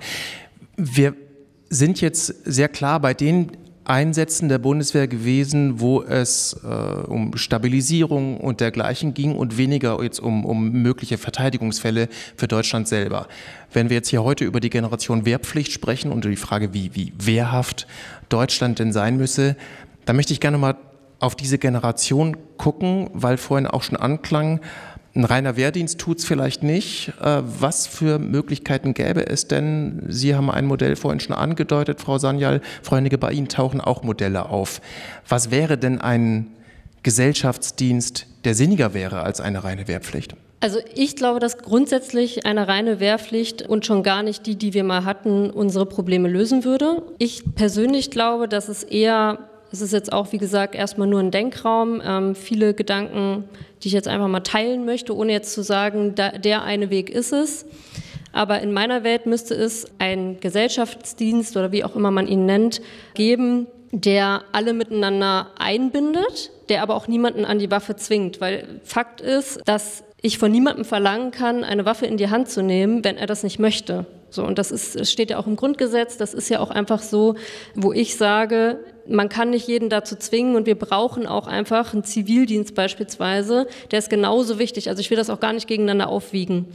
Wir sind jetzt sehr klar bei den Einsätzen der Bundeswehr gewesen, wo es äh, um Stabilisierung und dergleichen ging und weniger jetzt um, um mögliche Verteidigungsfälle für Deutschland selber. Wenn wir jetzt hier heute über die Generation Wehrpflicht sprechen und die Frage, wie, wie wehrhaft Deutschland denn sein müsse, da möchte ich gerne mal auf diese Generation gucken, weil vorhin auch schon anklang, ein reiner Wehrdienst tut es vielleicht nicht. Was für Möglichkeiten gäbe es denn? Sie haben ein Modell vorhin schon angedeutet, Frau Sanyal. Frau Hennecke, bei Ihnen tauchen auch Modelle auf. Was wäre denn ein Gesellschaftsdienst, der sinniger wäre als eine reine Wehrpflicht? Also ich glaube, dass grundsätzlich eine reine Wehrpflicht und schon gar nicht die, die wir mal hatten, unsere Probleme lösen würde. Ich persönlich glaube, dass es eher, es ist jetzt auch, wie gesagt, erstmal nur ein Denkraum, ähm, viele Gedanken, die ich jetzt einfach mal teilen möchte, ohne jetzt zu sagen, da, der eine Weg ist es. Aber in meiner Welt müsste es einen Gesellschaftsdienst oder wie auch immer man ihn nennt, geben, der alle miteinander einbindet, der aber auch niemanden an die Waffe zwingt. Weil Fakt ist, dass ich von niemandem verlangen kann, eine Waffe in die Hand zu nehmen, wenn er das nicht möchte. So, und das ist, das steht ja auch im Grundgesetz, das ist ja auch einfach so, wo ich sage, man kann nicht jeden dazu zwingen und wir brauchen auch einfach einen Zivildienst beispielsweise, der ist genauso wichtig. Also ich will das auch gar nicht gegeneinander aufwiegen.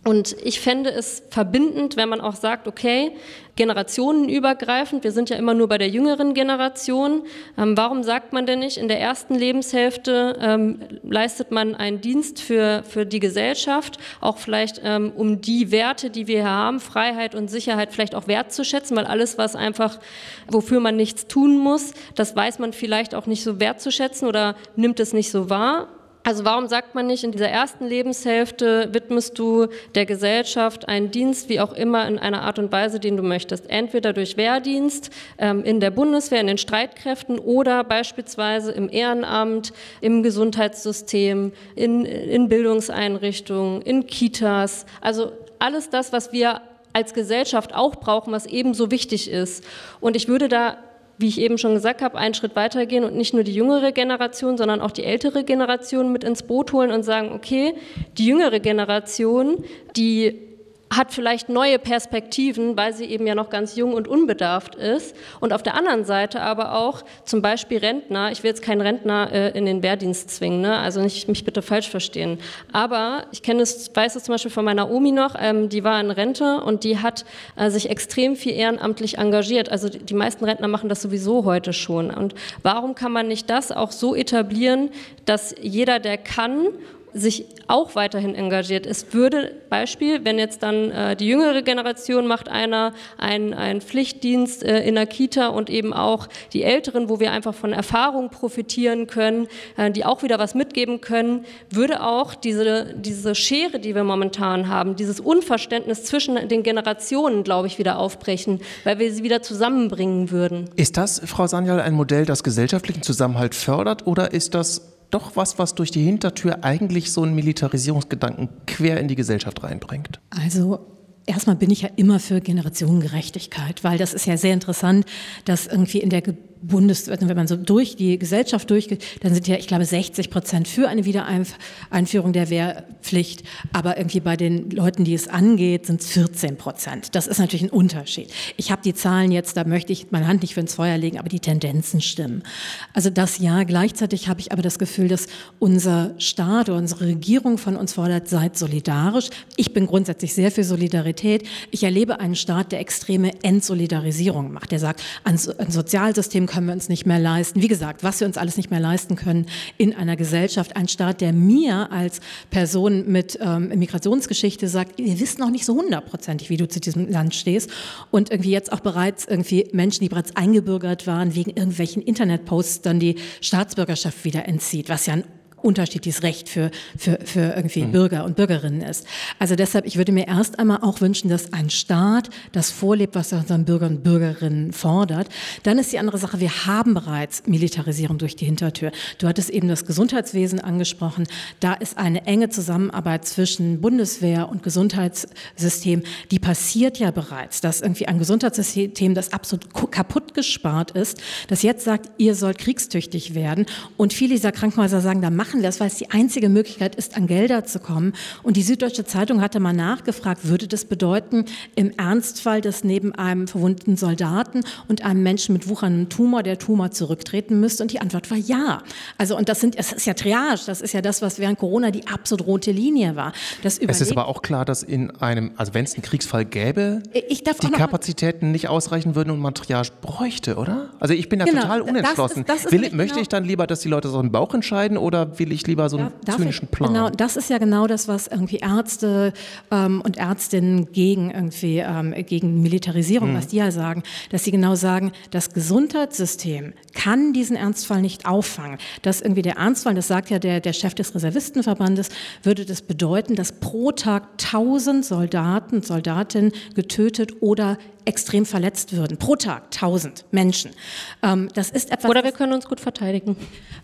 Und ich fände es verbindend, wenn man auch sagt, okay, generationenübergreifend, wir sind ja immer nur bei der jüngeren Generation, ähm, warum sagt man denn nicht, in der ersten Lebenshälfte ähm, leistet man einen Dienst für, für die Gesellschaft, auch vielleicht ähm, um die Werte, die wir hier haben, Freiheit und Sicherheit vielleicht auch wertzuschätzen, weil alles, was einfach, wofür man nichts tun muss, das weiß man vielleicht auch nicht so wertzuschätzen oder nimmt es nicht so wahr. Also warum sagt man nicht, in dieser ersten Lebenshälfte widmest du der Gesellschaft einen Dienst, wie auch immer, in einer Art und Weise, den du möchtest. Entweder durch Wehrdienst, ähm, in der Bundeswehr, in den Streitkräften oder beispielsweise im Ehrenamt, im Gesundheitssystem, in, in Bildungseinrichtungen, in Kitas. Also alles das, was wir als Gesellschaft auch brauchen, was ebenso wichtig ist. Und ich würde da, wie ich eben schon gesagt habe, einen Schritt weitergehen und nicht nur die jüngere Generation, sondern auch die ältere Generation mit ins Boot holen und sagen, okay, die jüngere Generation, die hat vielleicht neue Perspektiven, weil sie eben ja noch ganz jung und unbedarft ist. Und auf der anderen Seite aber auch zum Beispiel Rentner. Ich will jetzt keinen Rentner äh, in den Wehrdienst zwingen, ne? Also nicht mich bitte falsch verstehen. Aber ich kenne es, weiß es zum Beispiel von meiner Omi noch, ähm, die war in Rente und die hat äh, sich extrem viel ehrenamtlich engagiert. Also die, die meisten Rentner machen das sowieso heute schon. Und warum kann man nicht das auch so etablieren, dass jeder, der kann, sich auch weiterhin engagiert. Es würde, Beispiel, wenn jetzt dann äh, die jüngere Generation macht einer einen, einen Pflichtdienst äh, in der Kita und eben auch die Älteren, wo wir einfach von Erfahrung profitieren können, äh, die auch wieder was mitgeben können, würde auch diese, diese Schere, die wir momentan haben, dieses Unverständnis zwischen den Generationen, glaube ich, wieder aufbrechen, weil wir sie wieder zusammenbringen würden. Ist das, Frau Sanyal, ein Modell, das gesellschaftlichen Zusammenhalt fördert, oder ist das doch was, was durch die Hintertür eigentlich so einen Militarisierungsgedanken quer in die Gesellschaft reinbringt? Also erstmal bin ich ja immer für Generationengerechtigkeit, weil das ist ja sehr interessant, dass irgendwie in der Bundes, wenn man so durch die Gesellschaft durchgeht, dann sind ja, ich glaube, sechzig Prozent für eine Wiedereinführung der Wehrpflicht, aber irgendwie bei den Leuten, die es angeht, sind es vierzehn Prozent. Das ist natürlich ein Unterschied. Ich habe die Zahlen jetzt, da möchte ich meine Hand nicht für ins Feuer legen, aber die Tendenzen stimmen. Also das ja, gleichzeitig habe ich aber das Gefühl, dass unser Staat oder unsere Regierung von uns fordert, seid solidarisch. Ich bin grundsätzlich sehr für Solidarität. Ich erlebe einen Staat, der extreme Entsolidarisierung macht. Der sagt, ein, ein Sozialsystem können wir uns nicht mehr leisten. Wie gesagt, was wir uns alles nicht mehr leisten können in einer Gesellschaft. Ein Staat, der mir als Person mit ähm, Migrationsgeschichte sagt, wir wissen noch nicht so hundertprozentig, wie du zu diesem Land stehst. Und irgendwie jetzt auch bereits irgendwie Menschen, die bereits eingebürgert waren, wegen irgendwelchen Internetposts dann die Staatsbürgerschaft wieder entzieht, was ja ein unterschiedliches Recht für, für, für irgendwie mhm. Bürger und Bürgerinnen ist. Also deshalb, ich würde mir erst einmal auch wünschen, dass ein Staat das vorlebt, was er unseren Bürgern und Bürgerinnen fordert. Dann ist die andere Sache, wir haben bereits Militarisierung durch die Hintertür. Du hattest eben das Gesundheitswesen angesprochen. Da ist eine enge Zusammenarbeit zwischen Bundeswehr und Gesundheitssystem. Die passiert ja bereits, dass irgendwie ein Gesundheitssystem, das absolut kaputt gespart ist, das jetzt sagt, ihr sollt kriegstüchtig werden. Und viele dieser Krankenhäuser sagen, da machen wir das, weil es die einzige Möglichkeit ist, an Gelder zu kommen. Und die Süddeutsche Zeitung hatte mal nachgefragt, würde das bedeuten, im Ernstfall, dass neben einem verwundeten Soldaten und einem Menschen mit wucherndem Tumor der Tumor zurücktreten müsste? Und die Antwort war ja. Also, und das sind, es ist ja Triage, das ist ja das, was während Corona die absolut rote Linie war. Das es ist aber auch klar, dass in einem, also wenn es einen Kriegsfall gäbe, ich darf die Kapazitäten nicht ausreichen würden und man Triage bräuchte, oder? Also ich bin da genau, total unentschlossen. Das ist, das ist Will, möchte genau ich dann lieber, dass die Leute so im Bauch entscheiden, oder will ich lieber so einen Darf zynischen ich, Plan? Genau, das ist ja genau das, was irgendwie Ärzte ähm, und Ärztinnen gegen irgendwie ähm, gegen Militarisierung, mhm. was die ja sagen, dass sie genau sagen, das Gesundheitssystem kann diesen Ernstfall nicht auffangen. Dass irgendwie der Ernstfall, das sagt ja der, der Chef des Reservistenverbandes, würde das bedeuten, dass pro Tag tausend Soldaten, Soldatinnen getötet oder extrem verletzt würden. Pro Tag tausend Menschen. Ähm, das ist etwas, oder wir können uns gut verteidigen.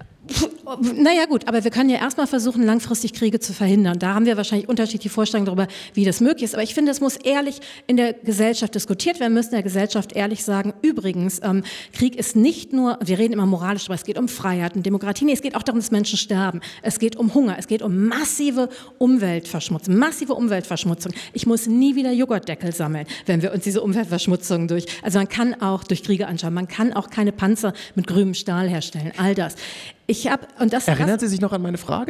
Naja gut, aber wir können ja erstmal versuchen, langfristig Kriege zu verhindern. Da haben wir wahrscheinlich unterschiedliche Vorstellungen darüber, wie das möglich ist. Aber ich finde, es muss ehrlich in der Gesellschaft diskutiert werden. Wir müssen der Gesellschaft ehrlich sagen, übrigens, ähm, Krieg ist nicht nur, wir reden immer moralisch, aber es geht um Freiheit und Demokratie. Nee, es geht auch darum, dass Menschen sterben. Es geht um Hunger. Es geht um massive Umweltverschmutzung. Massive Umweltverschmutzung. Ich muss nie wieder Joghurtdeckel sammeln, wenn wir uns diese Umweltverschmutzung durch... Also man kann auch durch Kriege anschauen. Man kann auch keine Panzer mit grünem Stahl herstellen. All das. Ich hab, und das, Erinnern das, Sie sich noch an meine Frage?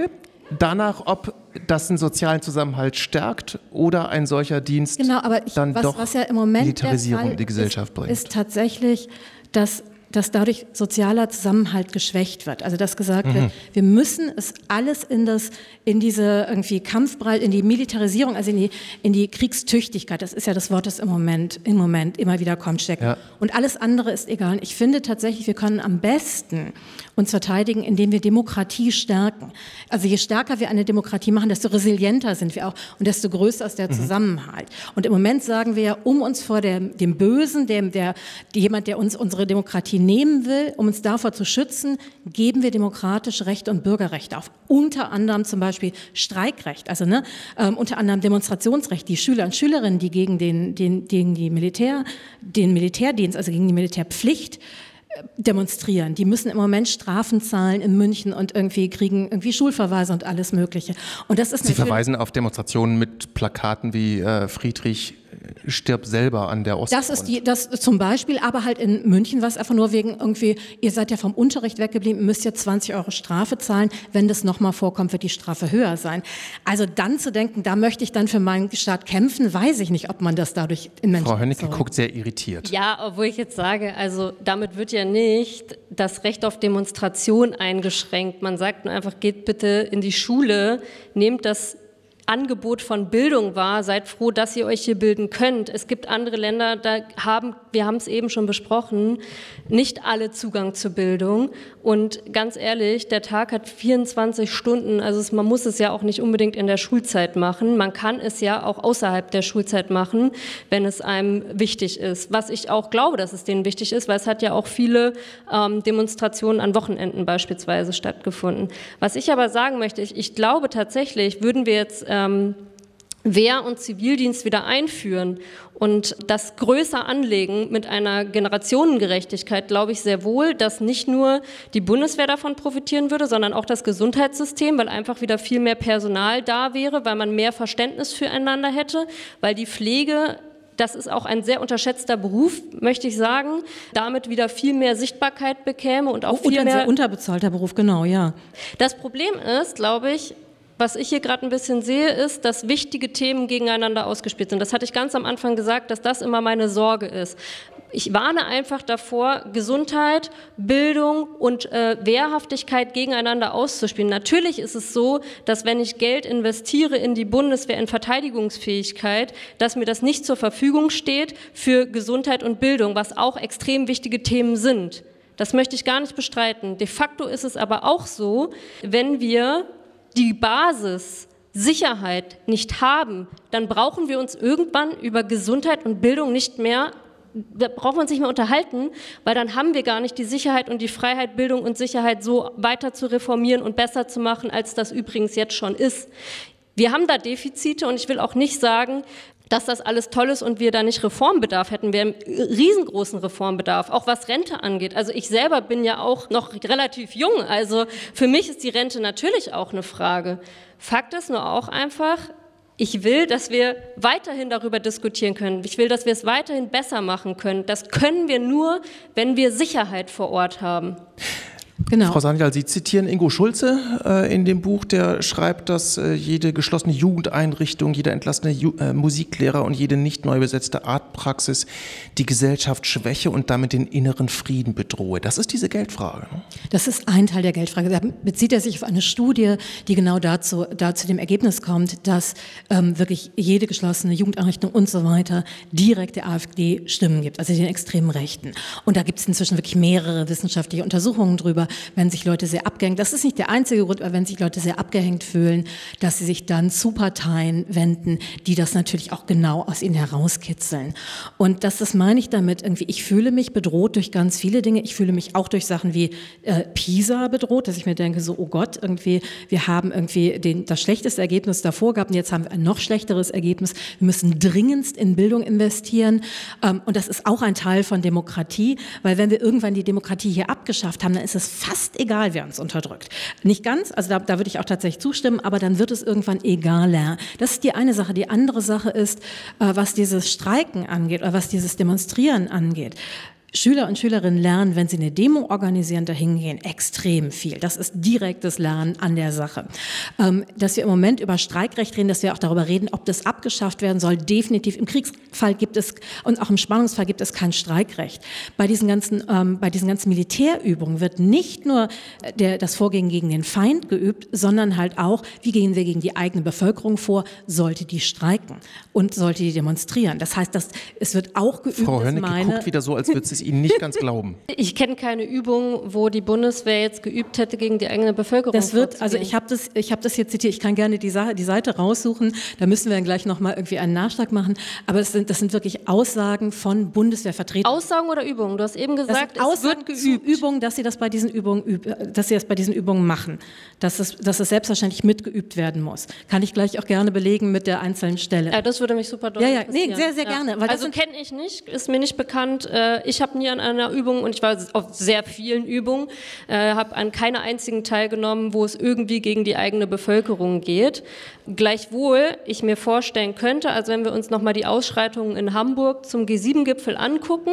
danach, ob das einen sozialen Zusammenhalt stärkt oder ein solcher Dienst genau, aber ich, dann was, doch was ja im Moment Militarisierung der Fall in die Gesellschaft ist, bringt. Ist tatsächlich, dass dass dadurch sozialer Zusammenhalt geschwächt wird. Also dass gesagt mhm. wird, wir müssen es alles in das, in diese irgendwie Kampfbreit, in die Militarisierung, also in die, in die Kriegstüchtigkeit, das ist ja das Wort, das im Moment, im Moment immer wieder kommt, stecken. Ja. Und alles andere ist egal. Und ich finde tatsächlich, wir können am besten uns verteidigen, indem wir Demokratie stärken. Also je stärker wir eine Demokratie machen, desto resilienter sind wir auch und desto größer ist der mhm. Zusammenhalt. Und im Moment sagen wir, um uns vor dem, dem Bösen, dem, der, jemand, der uns unsere Demokratie nehmen will, um uns davor zu schützen, geben wir demokratische Rechte und Bürgerrechte auf. Unter anderem zum Beispiel Streikrecht, also ne, ähm, unter anderem Demonstrationsrecht. Die Schüler und Schülerinnen, die gegen den, den, gegen die Militär, den Militärdienst, also gegen die Militärpflicht demonstrieren. Die müssen im Moment Strafen zahlen in München und irgendwie kriegen irgendwie Schulverweise und alles Mögliche. Und das ist Sie verweisen auf Demonstrationen mit Plakaten wie äh, Friedrich stirbt selber an der Ostfront. Das ist die, das zum Beispiel, aber halt in München war es einfach nur wegen irgendwie, ihr seid ja vom Unterricht weggeblieben, müsst ja zwanzig Euro Strafe zahlen. Wenn das nochmal vorkommt, wird die Strafe höher sein. Also dann zu denken, da möchte ich dann für meinen Staat kämpfen, weiß ich nicht, ob man das dadurch in Menschen... Frau Hönnecke guckt sehr irritiert. Ja, obwohl ich jetzt sage, also damit wird ja nicht das Recht auf Demonstration eingeschränkt. Man sagt nur einfach, geht bitte in die Schule, nehmt das Angebot von Bildung wahr, seid froh, dass ihr euch hier bilden könnt. Es gibt andere Länder, da haben, wir haben es eben schon besprochen, nicht alle Zugang zur Bildung. Und ganz ehrlich, der Tag hat vierundzwanzig Stunden, also es, man muss es ja auch nicht unbedingt in der Schulzeit machen. Man kann es ja auch außerhalb der Schulzeit machen, wenn es einem wichtig ist. Was ich auch glaube, dass es denen wichtig ist, weil es hat ja auch viele ähm, Demonstrationen an Wochenenden beispielsweise stattgefunden. Was ich aber sagen möchte, ich, ich glaube tatsächlich, würden wir jetzt ähm, Wehr- und Zivildienst wieder einführen und das größer anlegen mit einer Generationengerechtigkeit, glaube ich sehr wohl, dass nicht nur die Bundeswehr davon profitieren würde, sondern auch das Gesundheitssystem, weil einfach wieder viel mehr Personal da wäre, weil man mehr Verständnis füreinander hätte, weil die Pflege, das ist auch ein sehr unterschätzter Beruf, möchte ich sagen, damit wieder viel mehr Sichtbarkeit bekäme und auch und viel ein mehr... sehr unterbezahlter Beruf, genau, ja. Das Problem ist, glaube ich, was ich hier gerade ein bisschen sehe, ist, dass wichtige Themen gegeneinander ausgespielt sind. Das hatte ich ganz am Anfang gesagt, dass das immer meine Sorge ist. Ich warne einfach davor, Gesundheit, Bildung und äh, Wehrhaftigkeit gegeneinander auszuspielen. Natürlich ist es so, dass wenn ich Geld investiere in die Bundeswehr, in Verteidigungsfähigkeit, dass mir das nicht zur Verfügung steht für Gesundheit und Bildung, was auch extrem wichtige Themen sind. Das möchte ich gar nicht bestreiten. De facto ist es aber auch so, wenn wir die Basis Sicherheit nicht haben, dann brauchen wir uns irgendwann über Gesundheit und Bildung nicht mehr, da brauchen wir uns nicht mehr unterhalten, weil dann haben wir gar nicht die Sicherheit und die Freiheit, Bildung und Sicherheit so weiter zu reformieren und besser zu machen, als das übrigens jetzt schon ist. Wir haben da Defizite und ich will auch nicht sagen, dass das alles toll ist und wir da nicht Reformbedarf hätten. Wir haben riesengroßen Reformbedarf, auch was Rente angeht. Also ich selber bin ja auch noch relativ jung, also für mich ist die Rente natürlich auch eine Frage. Fakt ist nur auch einfach, ich will, dass wir weiterhin darüber diskutieren können. Ich will, dass wir es weiterhin besser machen können. Das können wir nur, wenn wir Sicherheit vor Ort haben. Genau. Frau Sanyal, Sie zitieren Ingo Schulze äh, in dem Buch, der schreibt, dass äh, jede geschlossene Jugendeinrichtung, jeder entlassene Ju- äh, Musiklehrer und jede nicht neu besetzte Arztpraxis die Gesellschaft schwäche und damit den inneren Frieden bedrohe. Das ist diese Geldfrage. Ne? Das ist ein Teil der Geldfrage. Da bezieht er sich auf eine Studie, die genau dazu, dazu dem Ergebnis kommt, dass ähm, wirklich jede geschlossene Jugendeinrichtung und so weiter direkt der AfD Stimmen gibt, also den extremen Rechten. Und da gibt es inzwischen wirklich mehrere wissenschaftliche Untersuchungen drüber, wenn sich Leute sehr abgehängt, das ist nicht der einzige Grund, aber wenn sich Leute sehr abgehängt fühlen, dass sie sich dann zu Parteien wenden, die das natürlich auch genau aus ihnen herauskitzeln. Und das, das meine ich damit irgendwie, ich fühle mich bedroht durch ganz viele Dinge. Ich fühle mich auch durch Sachen wie äh, PISA bedroht, dass ich mir denke, so, oh Gott, irgendwie, wir haben irgendwie den, das schlechteste Ergebnis davor gehabt und jetzt haben wir ein noch schlechteres Ergebnis. Wir müssen dringendst in Bildung investieren. Ähm, und das ist auch ein Teil von Demokratie, weil wenn wir irgendwann die Demokratie hier abgeschafft haben, dann ist es fast egal, wer uns unterdrückt. Nicht ganz, also da, da würde ich auch tatsächlich zustimmen, aber dann wird es irgendwann egaler. Das ist die eine Sache. Die andere Sache ist, äh, was dieses Streiken angeht oder was dieses Demonstrieren angeht. Schüler und Schülerinnen lernen, wenn sie eine Demo organisieren, dahin gehen, extrem viel. Das ist direktes Lernen an der Sache. Ähm, dass wir im Moment über Streikrecht reden, dass wir auch darüber reden, ob das abgeschafft werden soll, definitiv. Im Kriegsfall gibt es und auch im Spannungsfall gibt es kein Streikrecht. Bei diesen ganzen, ähm, bei diesen ganzen Militärübungen wird nicht nur der, das Vorgehen gegen den Feind geübt, sondern halt auch, wie gehen wir gegen die eigene Bevölkerung vor, sollte die streiken und sollte die demonstrieren. Das heißt, dass, es wird auch geübt. Frau Hönnecke guckt wieder so, als würde sie es Ihnen nicht ganz glauben. Ich kenne keine Übung, wo die Bundeswehr jetzt geübt hätte, gegen die eigene Bevölkerung Das wird, also ich habe das, ich habe das hier zitiert, ich kann gerne die, Sa- die Seite raussuchen, da müssen wir dann gleich nochmal irgendwie einen Nachschlag machen, aber das sind, das sind wirklich Aussagen von Bundeswehrvertretern. Aussagen oder Übungen? Du hast eben gesagt, es Aussagen wird geübt. Übungen, dass sie das bei diesen Übungen, üb, dass sie das bei diesen Übungen machen, dass es, dass es selbstverständlich mitgeübt werden muss. Kann ich gleich auch gerne belegen mit der einzelnen Stelle. Ja, das würde mich super doll Ja, ja, interessieren. nee, sehr, sehr gerne. Weil das also kenne ich nicht, ist mir nicht bekannt. Ich habe nie an einer Übung, und ich war auf sehr vielen Übungen, habe an keiner einzigen teilgenommen, wo es irgendwie gegen die eigene Bevölkerung geht. Gleichwohl ich mir vorstellen könnte, also wenn wir uns nochmal die Ausschreitungen in Hamburg zum G sieben Gipfel angucken,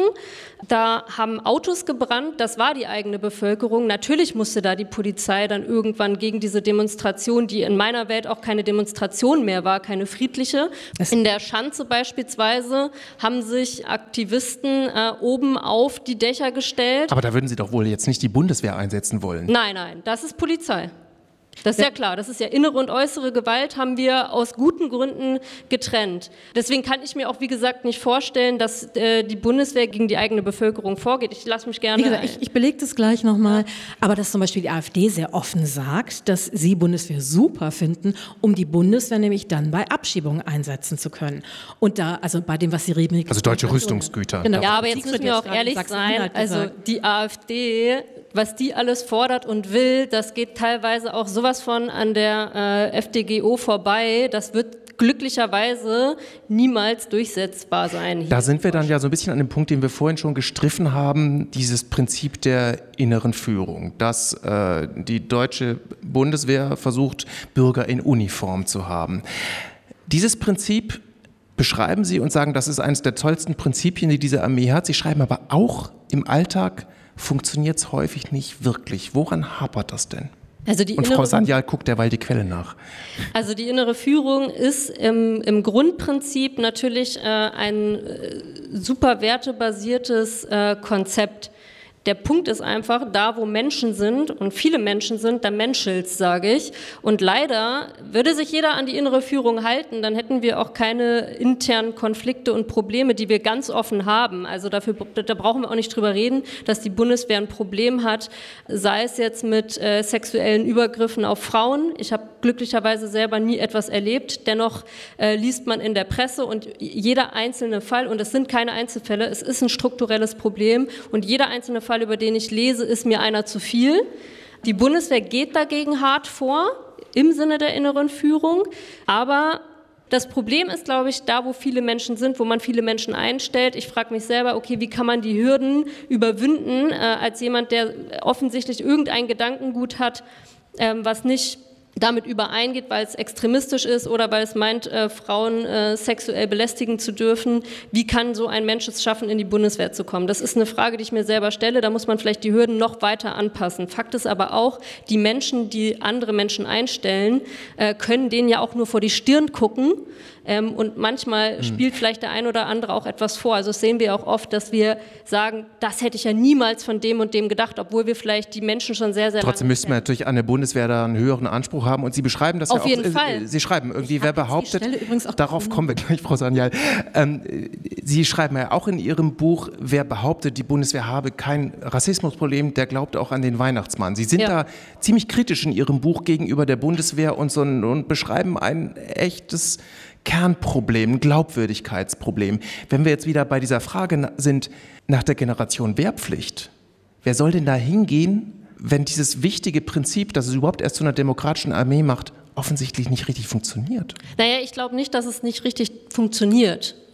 da haben Autos gebrannt, das war die eigene Bevölkerung. Natürlich musste da die Polizei dann irgendwann gegen diese Demonstration, die in meiner Welt auch keine Demonstration mehr war, keine friedliche. In der Schanze beispielsweise haben sich Aktivisten äh, oben auf die Dächer gestellt. Aber da würden Sie doch wohl jetzt nicht die Bundeswehr einsetzen wollen. Nein, nein, das ist Polizei. Das ist ja klar, das ist ja innere und äußere Gewalt, haben wir aus guten Gründen getrennt. Deswegen kann ich mir auch, wie gesagt, nicht vorstellen, dass äh, die Bundeswehr gegen die eigene Bevölkerung vorgeht. Ich lasse mich gerne... Wie gesagt, ich, ich belege das gleich nochmal, aber dass zum Beispiel die AfD sehr offen sagt, dass sie Bundeswehr super finden, um die Bundeswehr nämlich dann bei Abschiebungen einsetzen zu können. Und da, also bei dem, was sie reden... Also deutsche Rüstungsgüter. Genau. Ja, aber jetzt müssen wir auch ehrlich sein, also die AfD... Was die alles fordert und will, das geht teilweise auch sowas von an der äh, F D G O vorbei. Das wird glücklicherweise niemals durchsetzbar sein. Da sind wir dann ja so ein bisschen an dem Punkt, den wir vorhin schon gestriffen haben, dieses Prinzip der inneren Führung, dass äh, die deutsche Bundeswehr versucht, Bürger in Uniform zu haben. Dieses Prinzip beschreiben Sie und sagen, das ist eines der tollsten Prinzipien, die diese Armee hat. Sie schreiben aber auch, im Alltag funktioniert es häufig nicht wirklich. Woran hapert das denn? Also die und Frau Sanyal guckt derweil die Quelle nach. Also die innere Führung ist im, im Grundprinzip natürlich äh, ein äh, super wertebasiertes äh, Konzept. Der Punkt ist einfach, da wo Menschen sind und viele Menschen sind, da menschelt's, sage ich. Und leider würde sich jeder an die innere Führung halten, dann hätten wir auch keine internen Konflikte und Probleme, die wir ganz offen haben. Also dafür, da brauchen wir auch nicht drüber reden, dass die Bundeswehr ein Problem hat, sei es jetzt mit äh, sexuellen Übergriffen auf Frauen. Ich habe glücklicherweise selber nie etwas erlebt. Dennoch äh, liest man in der Presse und jeder einzelne Fall, und es sind keine Einzelfälle, es ist ein strukturelles Problem und jeder einzelne Fall, über den ich lese, ist mir einer zu viel. Die Bundeswehr geht dagegen hart vor, im Sinne der inneren Führung, aber das Problem ist, glaube ich, da, wo viele Menschen sind, wo man viele Menschen einstellt. Ich frage mich selber, okay, wie kann man die Hürden überwinden, äh, als jemand, der offensichtlich irgendein Gedankengut hat, ähm, was nicht damit übereingeht, weil es extremistisch ist oder weil es meint, äh, Frauen äh, sexuell belästigen zu dürfen. Wie kann so ein Mensch es schaffen, in die Bundeswehr zu kommen? Das ist eine Frage, die ich mir selber stelle. Da muss man vielleicht die Hürden noch weiter anpassen. Fakt ist aber auch, die Menschen, die andere Menschen einstellen, äh, können denen ja auch nur vor die Stirn gucken. Ähm, und manchmal mhm. spielt vielleicht der ein oder andere auch etwas vor. Also das sehen wir auch oft, dass wir sagen, das hätte ich ja niemals von dem und dem gedacht, obwohl wir vielleicht die Menschen schon sehr, sehr Trotzdem lange müssten wir natürlich an der Bundeswehr da einen höheren Anspruch haben. Und Sie beschreiben das Auf ja auch. jeden äh, Fall. Sie schreiben irgendwie, wer behauptet, auch darauf kommen wir gleich, Frau Sanyal. Ähm, Sie schreiben ja auch in Ihrem Buch, wer behauptet, die Bundeswehr habe kein Rassismusproblem, der glaubt auch an den Weihnachtsmann. Sie sind Ja. da ziemlich kritisch in Ihrem Buch gegenüber der Bundeswehr und, so ein, und beschreiben ein echtes Kernproblem, ein Glaubwürdigkeitsproblem. Wenn wir jetzt wieder bei dieser Frage sind nach der Generation Wehrpflicht, wer soll denn da hingehen, wenn dieses wichtige Prinzip, das es überhaupt erst zu einer demokratischen Armee macht, offensichtlich nicht richtig funktioniert? Naja, ich glaube nicht, dass es nicht richtig funktioniert.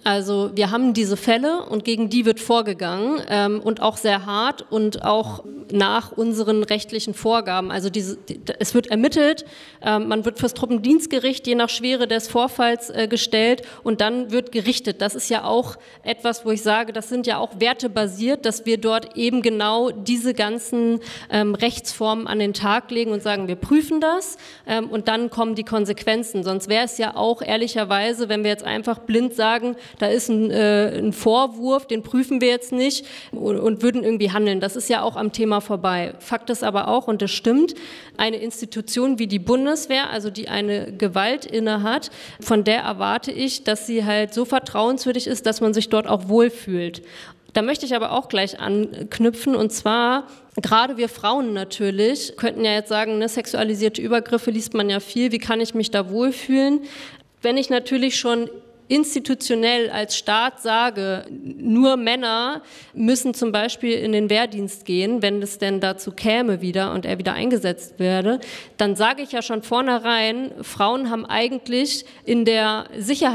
Also wir haben diese Fälle und gegen die wird vorgegangen ähm, und auch sehr hart und auch nach unseren rechtlichen Vorgaben. Also diese, die, es wird ermittelt, äh, man wird fürs Truppendienstgericht je nach Schwere des Vorfalls äh, gestellt und dann wird gerichtet. Das ist ja auch etwas, wo ich sage, das sind ja auch wertebasiert, dass wir dort eben genau diese ganzen ähm, Rechtsformen an den Tag legen und sagen, wir prüfen das ähm, und dann kommen die Konsequenzen. Sonst wäre es ja auch ehrlicherweise, wenn wir jetzt einfach blind sagen, da ist ein, äh, ein Vorwurf, den prüfen wir jetzt nicht und, und würden irgendwie handeln. Das ist ja auch am Thema vorbei. Fakt ist aber auch, und das stimmt, eine Institution wie die Bundeswehr, also die eine Gewalt innehat, von der erwarte ich, dass sie halt so vertrauenswürdig ist, dass man sich dort auch wohlfühlt. Da möchte ich aber auch gleich anknüpfen, und zwar gerade wir Frauen natürlich könnten ja jetzt sagen, ne, sexualisierte Übergriffe liest man ja viel, wie kann ich mich da wohlfühlen? Wenn ich natürlich schon institutionell als Staat sage, nur Männer müssen zum Beispiel in den Wehrdienst gehen, wenn es denn dazu käme wieder und er wieder eingesetzt werde, dann sage ich ja schon vornherein, Frauen haben eigentlich in der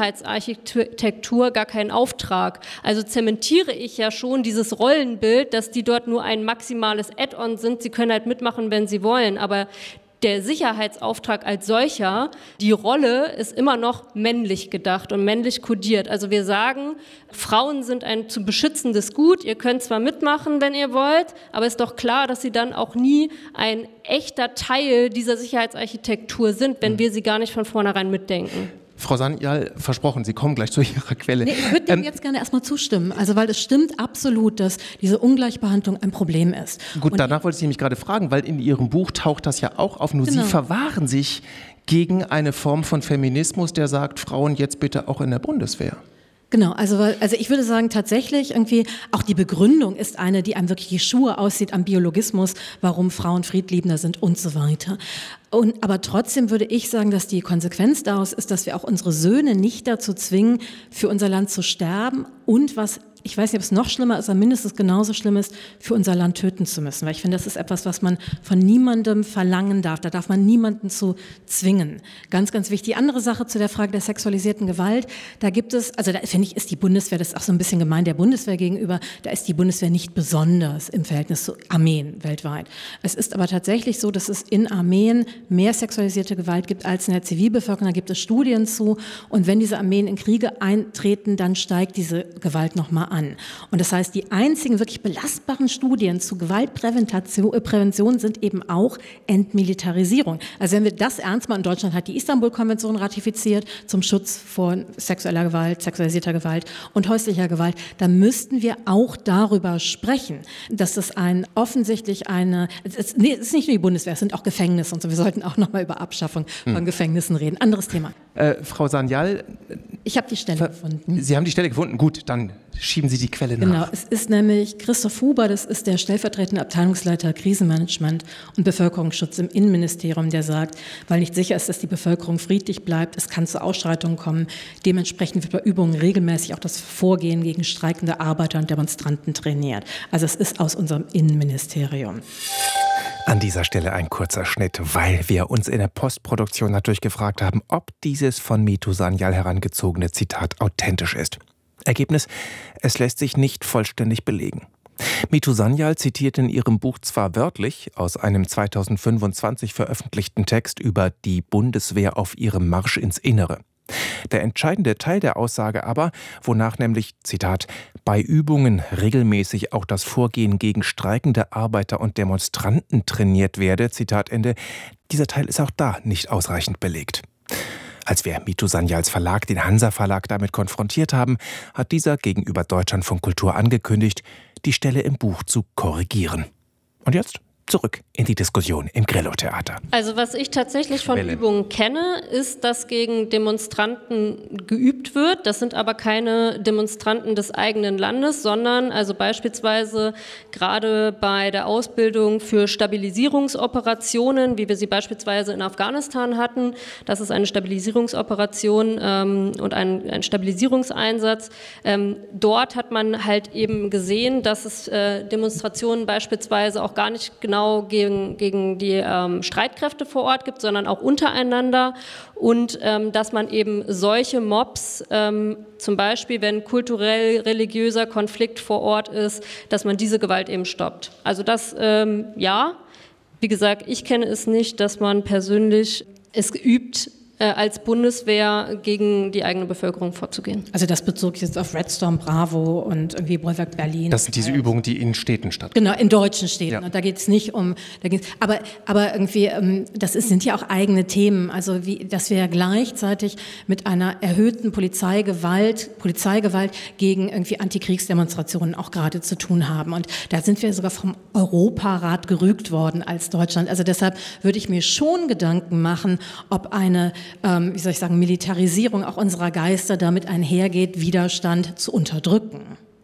Sicherheitsarchitektur gar keinen Auftrag. Also zementiere ich ja schon dieses Rollenbild, dass die dort nur ein maximales Add-on sind. Sie können halt mitmachen, wenn sie wollen, aber der Sicherheitsauftrag als solcher, die Rolle ist immer noch männlich gedacht und männlich kodiert. Also wir sagen, Frauen sind ein zu beschützendes Gut, ihr könnt zwar mitmachen, wenn ihr wollt, aber ist doch klar, dass sie dann auch nie ein echter Teil dieser Sicherheitsarchitektur sind, wenn wir sie gar nicht von vornherein mitdenken. Frau Sanyal, versprochen, Sie kommen gleich zu Ihrer Quelle. Nee, ich würde dem ähm, jetzt gerne erstmal zustimmen, also weil es stimmt absolut, dass diese Ungleichbehandlung ein Problem ist. Gut, und danach wollte ich nämlich gerade fragen, weil in Ihrem Buch taucht das ja auch auf, nur genau. Sie verwahren sich gegen eine Form von Feminismus, der sagt, Frauen jetzt bitte auch in der Bundeswehr. Genau, also, also ich würde sagen, tatsächlich irgendwie, auch die Begründung ist eine, die einem wirklich die Schuhe aussieht am Biologismus, warum Frauen friedliebender sind und so weiter. Und, aber trotzdem würde ich sagen, dass die Konsequenz daraus ist, dass wir auch unsere Söhne nicht dazu zwingen, für unser Land zu sterben und was, ich weiß nicht, ob es noch schlimmer ist, aber mindestens genauso schlimm ist, für unser Land töten zu müssen. Weil ich finde, das ist etwas, was man von niemandem verlangen darf. Da darf man niemanden zu zwingen. Ganz, ganz wichtig. Die andere Sache zu der Frage der sexualisierten Gewalt, da gibt es, also da finde ich, ist die Bundeswehr, das ist auch so ein bisschen gemein der Bundeswehr gegenüber, da ist die Bundeswehr nicht besonders im Verhältnis zu Armeen weltweit. Es ist aber tatsächlich so, dass es in Armeen mehr sexualisierte Gewalt gibt als in der Zivilbevölkerung. Da gibt es Studien zu. Und wenn diese Armeen in Kriege eintreten, dann steigt diese Gewalt nochmal an. Und das heißt, die einzigen wirklich belastbaren Studien zu Gewaltprävention sind eben auch Entmilitarisierung. Also wenn wir das ernst machen, Deutschland hat die Istanbul-Konvention ratifiziert zum Schutz vor sexueller Gewalt, sexualisierter Gewalt und häuslicher Gewalt, dann müssten wir auch darüber sprechen, dass das ein offensichtlich eine, es ist, nee, es ist nicht nur die Bundeswehr, es sind auch Gefängnisse und so. Wir sollten auch nochmal über Abschaffung von hm. Gefängnissen reden. Anderes Thema. Äh, Frau Sanyal. Ich habe die Stelle gefunden. Sie haben die Stelle gefunden? Gut, dann schieben Sie die Quelle nach. Genau, es ist nämlich Christoph Huber, das ist der stellvertretende Abteilungsleiter Krisenmanagement und Bevölkerungsschutz im Innenministerium, der sagt, weil nicht sicher ist, dass die Bevölkerung friedlich bleibt, es kann zu Ausschreitungen kommen. Dementsprechend wird bei Übungen regelmäßig auch das Vorgehen gegen streikende Arbeiter und Demonstranten trainiert. Also es ist aus unserem Innenministerium. An dieser Stelle ein kurzer Schnitt, weil wir uns in der Postproduktion natürlich gefragt haben, ob dieses von Mitu Sanyal herangezogene Zitat authentisch ist. Ergebnis: Es lässt sich nicht vollständig belegen. Mitu Sanyal zitiert in ihrem Buch zwar wörtlich aus einem zweitausendfünfundzwanzig veröffentlichten Text über die Bundeswehr auf ihrem Marsch ins Innere. Der entscheidende Teil der Aussage aber, wonach nämlich, Zitat, bei Übungen regelmäßig auch das Vorgehen gegen streikende Arbeiter und Demonstranten trainiert werde, Zitat Ende, dieser Teil ist auch da nicht ausreichend belegt. Als wir Mitu Sanyals Verlag, den Hansa Verlag, damit konfrontiert haben, hat dieser gegenüber Deutschlandfunk Kultur angekündigt, die Stelle im Buch zu korrigieren. Und jetzt zurück in die Diskussion im Grillo-Theater. Also was ich tatsächlich von Welle. Übungen kenne, ist, dass gegen Demonstranten geübt wird. Das sind aber keine Demonstranten des eigenen Landes, sondern also beispielsweise gerade bei der Ausbildung für Stabilisierungsoperationen, wie wir sie beispielsweise in Afghanistan hatten. Das ist eine Stabilisierungsoperation ähm, und ein, ein Stabilisierungseinsatz. Ähm, dort hat man halt eben gesehen, dass es äh, Demonstrationen beispielsweise auch gar nicht genau genau gegen, gegen die ähm, Streitkräfte vor Ort gibt, sondern auch untereinander und ähm, dass man eben solche Mobs, ähm, zum Beispiel wenn kulturell-religiöser Konflikt vor Ort ist, dass man diese Gewalt eben stoppt. Also das, ähm, ja, wie gesagt, ich kenne es nicht, dass man persönlich es übt, als Bundeswehr gegen die eigene Bevölkerung vorzugehen. Also das bezog jetzt auf Red Storm Bravo und irgendwie Bollwerk Berlin. Das sind diese Übungen, die in Städten stattfinden. Genau, in deutschen Städten. Ja. Und da geht es nicht um, da geht's, aber, aber irgendwie, das ist, sind ja auch eigene Themen. Also wie, dass wir ja gleichzeitig mit einer erhöhten Polizeigewalt, Polizeigewalt gegen irgendwie Antikriegsdemonstrationen auch gerade zu tun haben. Und da sind wir sogar vom Europarat gerügt worden als Deutschland. Also deshalb würde ich mir schon Gedanken machen, ob eine Ähm, wie soll ich sagen, Militarisierung auch unserer Geister damit einhergeht, Widerstand zu unterdrücken.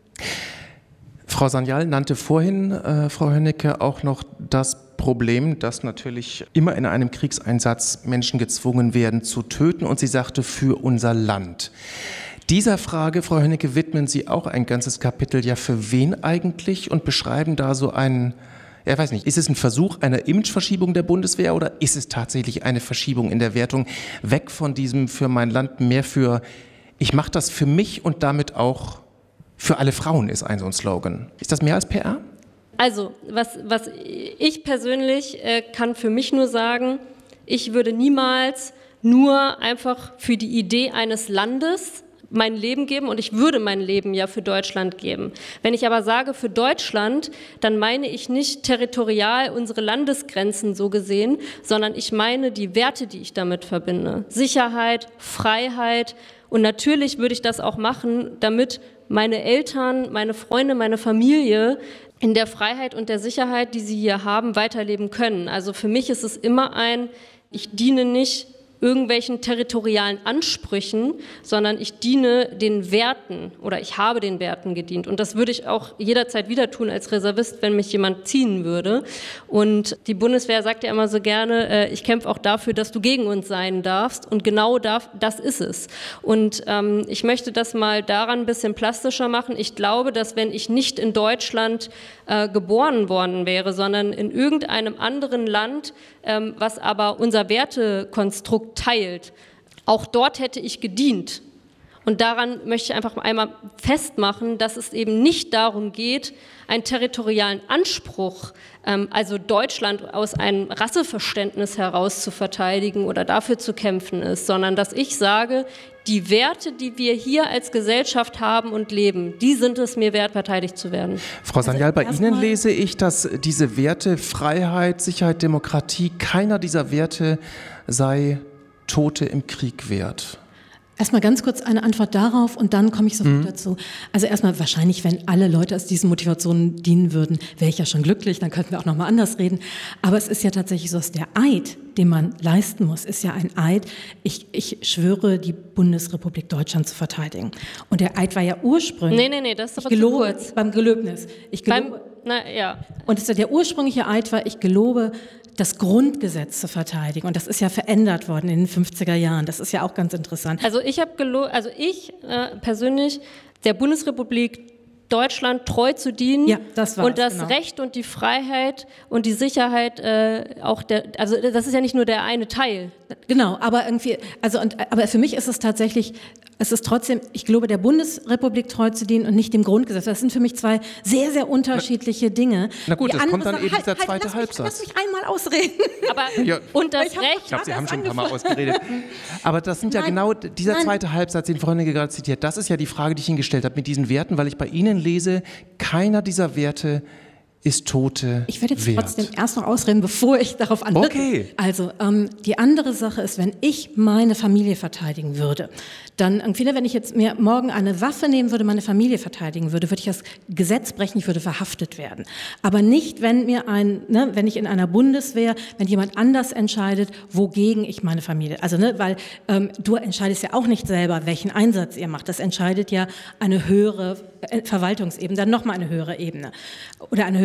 Frau Sanyal nannte vorhin, äh, Frau Hönnecke, auch noch das Problem, dass natürlich immer in einem Kriegseinsatz Menschen gezwungen werden zu töten und sie sagte, für unser Land. Dieser Frage, Frau Hönnecke, widmen Sie auch ein ganzes Kapitel, ja für wen eigentlich und beschreiben da so einen, ja, ich weiß nicht, ist es ein Versuch einer Imageverschiebung der Bundeswehr oder ist es tatsächlich eine Verschiebung in der Wertung weg von diesem für mein Land, mehr für, ich mache das für mich und damit auch für alle Frauen ist ein so ein Slogan. Ist das mehr als P R? Also, was, was ich persönlich äh, kann für mich nur sagen, ich würde niemals nur einfach für die Idee eines Landes mein Leben geben und ich würde mein Leben ja für Deutschland geben. Wenn ich aber sage für Deutschland, dann meine ich nicht territorial unsere Landesgrenzen so gesehen, sondern ich meine die Werte, die ich damit verbinde. Sicherheit, Freiheit und natürlich würde ich das auch machen, damit meine Eltern, meine Freunde, meine Familie in der Freiheit und der Sicherheit, die sie hier haben, weiterleben können. Also für mich ist es immer ein, ich diene nicht irgendwelchen territorialen Ansprüchen, sondern ich diene den Werten oder ich habe den Werten gedient. Und das würde ich auch jederzeit wieder tun als Reservist, wenn mich jemand ziehen würde. Und die Bundeswehr sagt ja immer so gerne, äh, ich kämpfe auch dafür, dass du gegen uns sein darfst. Und genau darf, das ist es. Und ähm, ich möchte das mal daran ein bisschen plastischer machen. Ich glaube, dass wenn ich nicht in Deutschland äh, geboren worden wäre, sondern in irgendeinem anderen Land, ähm, was aber unser Wertekonstrukt teilt. Auch dort hätte ich gedient. Und daran möchte ich einfach einmal festmachen, dass es eben nicht darum geht, einen territorialen Anspruch, ähm, also Deutschland aus einem Rasseverständnis heraus zu verteidigen oder dafür zu kämpfen ist, sondern dass ich sage, die Werte, die wir hier als Gesellschaft haben und leben, die sind es mir wert, verteidigt zu werden. Frau Sanyal, bei Ihnen lese ich, dass diese Werte Freiheit, Sicherheit, Demokratie, keiner dieser Werte sei Tote im Krieg wert. Erstmal ganz kurz eine Antwort darauf und dann komme ich sofort mhm. dazu. Also erstmal wahrscheinlich, wenn alle Leute aus diesen Motivationen dienen würden, wäre ich ja schon glücklich, dann könnten wir auch nochmal anders reden. Aber es ist ja tatsächlich so, dass der Eid, den man leisten muss, ist ja ein Eid, ich, ich schwöre, die Bundesrepublik Deutschland zu verteidigen. Und der Eid war ja ursprünglich... Nee, nee, nee, das ist aber ich gelobe, zu kurz. Beim Gelöbnis. Ich gelobe, beim, na, ja. Und es, der ursprüngliche Eid war, ich gelobe, das Grundgesetz zu verteidigen. Und das ist ja verändert worden in den fünfziger Jahren. Das ist ja auch ganz interessant. Also ich habe gelo- also ich äh, persönlich der Bundesrepublik Deutschland treu zu dienen ja, das war's, und das genau. Recht und die Freiheit und die Sicherheit äh, auch der, also das ist ja nicht nur der eine Teil. Genau, aber irgendwie, also und, aber für mich ist es tatsächlich, es ist trotzdem, ich glaube, der Bundesrepublik treu zu dienen und nicht dem Grundgesetz. Das sind für mich zwei sehr, sehr unterschiedliche Dinge. Na gut, die das kommt dann Sache, eben dieser halt, zweite halt, lass Halbsatz. Mich, lass mich einmal ausreden. Aber ja. und das ich hab, Recht. Ich glaube, Sie haben schon ein paar Mal angefangen. ausgeredet. Aber das sind ja Nein, genau dieser nein. zweite Halbsatz, den Frau Hönnecke gerade zitiert. Das ist ja die Frage, die ich Ihnen gestellt habe mit diesen Werten, weil ich bei Ihnen lese, keiner dieser Werte ist Tote Ich werde jetzt wert. trotzdem erst noch ausreden, bevor ich darauf antworte. Okay. Also ähm, die andere Sache ist, wenn ich meine Familie verteidigen würde, dann irgendwie, wenn ich jetzt mir morgen eine Waffe nehmen würde, meine Familie verteidigen würde, würde ich das Gesetz brechen, ich würde verhaftet werden. Aber nicht, wenn mir ein, ne, wenn ich in einer Bundeswehr, wenn jemand anders entscheidet, wogegen ich meine Familie, also ne, weil ähm, du entscheidest ja auch nicht selber, welchen Einsatz ihr macht. Das entscheidet ja eine höhere Verwaltungsebene, dann nochmal eine höhere Ebene oder eine höhere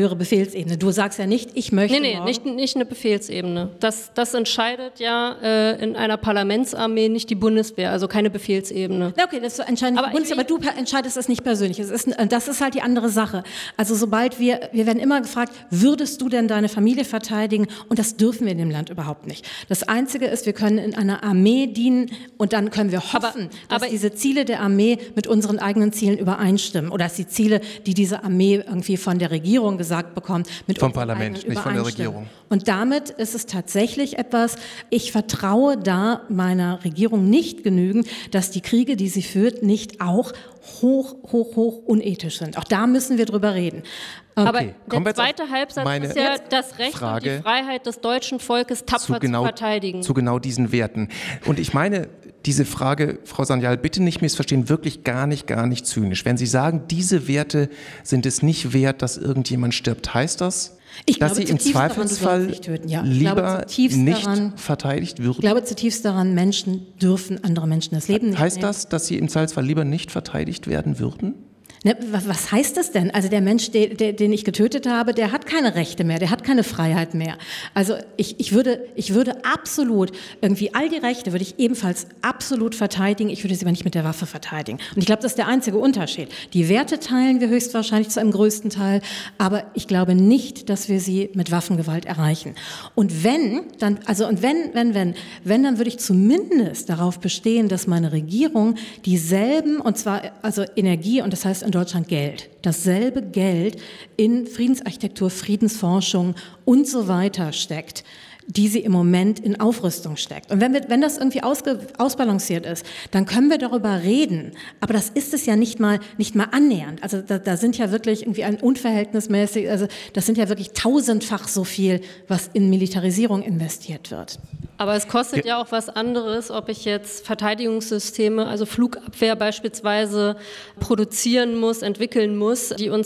höhere Befehlsebene. Du sagst ja nicht, ich möchte Nee, nee, nicht, nicht eine Befehlsebene. Das, das entscheidet ja äh, in einer Parlamentsarmee nicht die Bundeswehr, also keine Befehlsebene. Na okay, das entscheidet nicht aber die Bundeswehr, aber du entscheidest das nicht persönlich. Es ist, das ist halt die andere Sache. Also sobald wir, wir werden immer gefragt, würdest du denn deine Familie verteidigen? Und das dürfen wir in dem Land überhaupt nicht. Das Einzige ist, wir können in einer Armee dienen und dann können wir hoffen, aber, dass aber diese Ziele der Armee mit unseren eigenen Zielen übereinstimmen oder dass die Ziele, die diese Armee irgendwie von der Regierung gesagt bekommt, mit vom Parlament, nicht von der Regierung. Und damit ist es tatsächlich etwas, ich vertraue da meiner Regierung nicht genügend, dass die Kriege, die sie führt, nicht auch hoch, hoch, hoch unethisch sind. Auch da müssen wir drüber reden. Aber okay, der zweite Halbsatz ist ja das Recht Frage und die Freiheit des deutschen Volkes tapfer zu, genau, zu verteidigen. Zu genau diesen Werten. Und ich meine, diese Frage, Frau Sanyal, bitte nicht missverstehen, wirklich gar nicht, gar nicht zynisch. Wenn Sie sagen, diese Werte sind es nicht wert, dass irgendjemand stirbt, heißt das, ich dass glaube, sie im Zweifelsfall nicht, töten, ja. lieber nicht daran, verteidigt würden? Ich glaube zutiefst daran, Menschen dürfen andere Menschen das Leben nicht Heißt nehmen. das, dass sie im Zweifelsfall lieber nicht verteidigt werden würden? Ne, was heißt das denn? Also der Mensch, der, der, den ich getötet habe, der hat keine Rechte mehr, der hat keine Freiheit mehr. Also ich, ich, würde, ich würde absolut, irgendwie all die Rechte würde ich ebenfalls absolut verteidigen, ich würde sie aber nicht mit der Waffe verteidigen. Und ich glaube, das ist der einzige Unterschied. Die Werte teilen wir höchstwahrscheinlich zu einem größten Teil, aber ich glaube nicht, dass wir sie mit Waffengewalt erreichen. Und wenn, dann, also und wenn, wenn, wenn, wenn, dann würde ich zumindest darauf bestehen, dass meine Regierung dieselben, und zwar also Energie, und das heißt in Deutschland Geld, dasselbe Geld in Friedensarchitektur, Friedensforschung und so weiter steckt, die sie im Moment in Aufrüstung steckt. Und wenn, wir, wenn das irgendwie ausge, ausbalanciert ist, dann können wir darüber reden. Aber das ist es ja nicht mal, nicht mal annähernd. Also da, da sind ja wirklich irgendwie ein unverhältnismäßig, also das sind ja wirklich tausendfach so viel, was in Militarisierung investiert wird. Aber es kostet ja auch was anderes, ob ich jetzt Verteidigungssysteme, also Flugabwehr beispielsweise, produzieren muss, entwickeln muss, die uns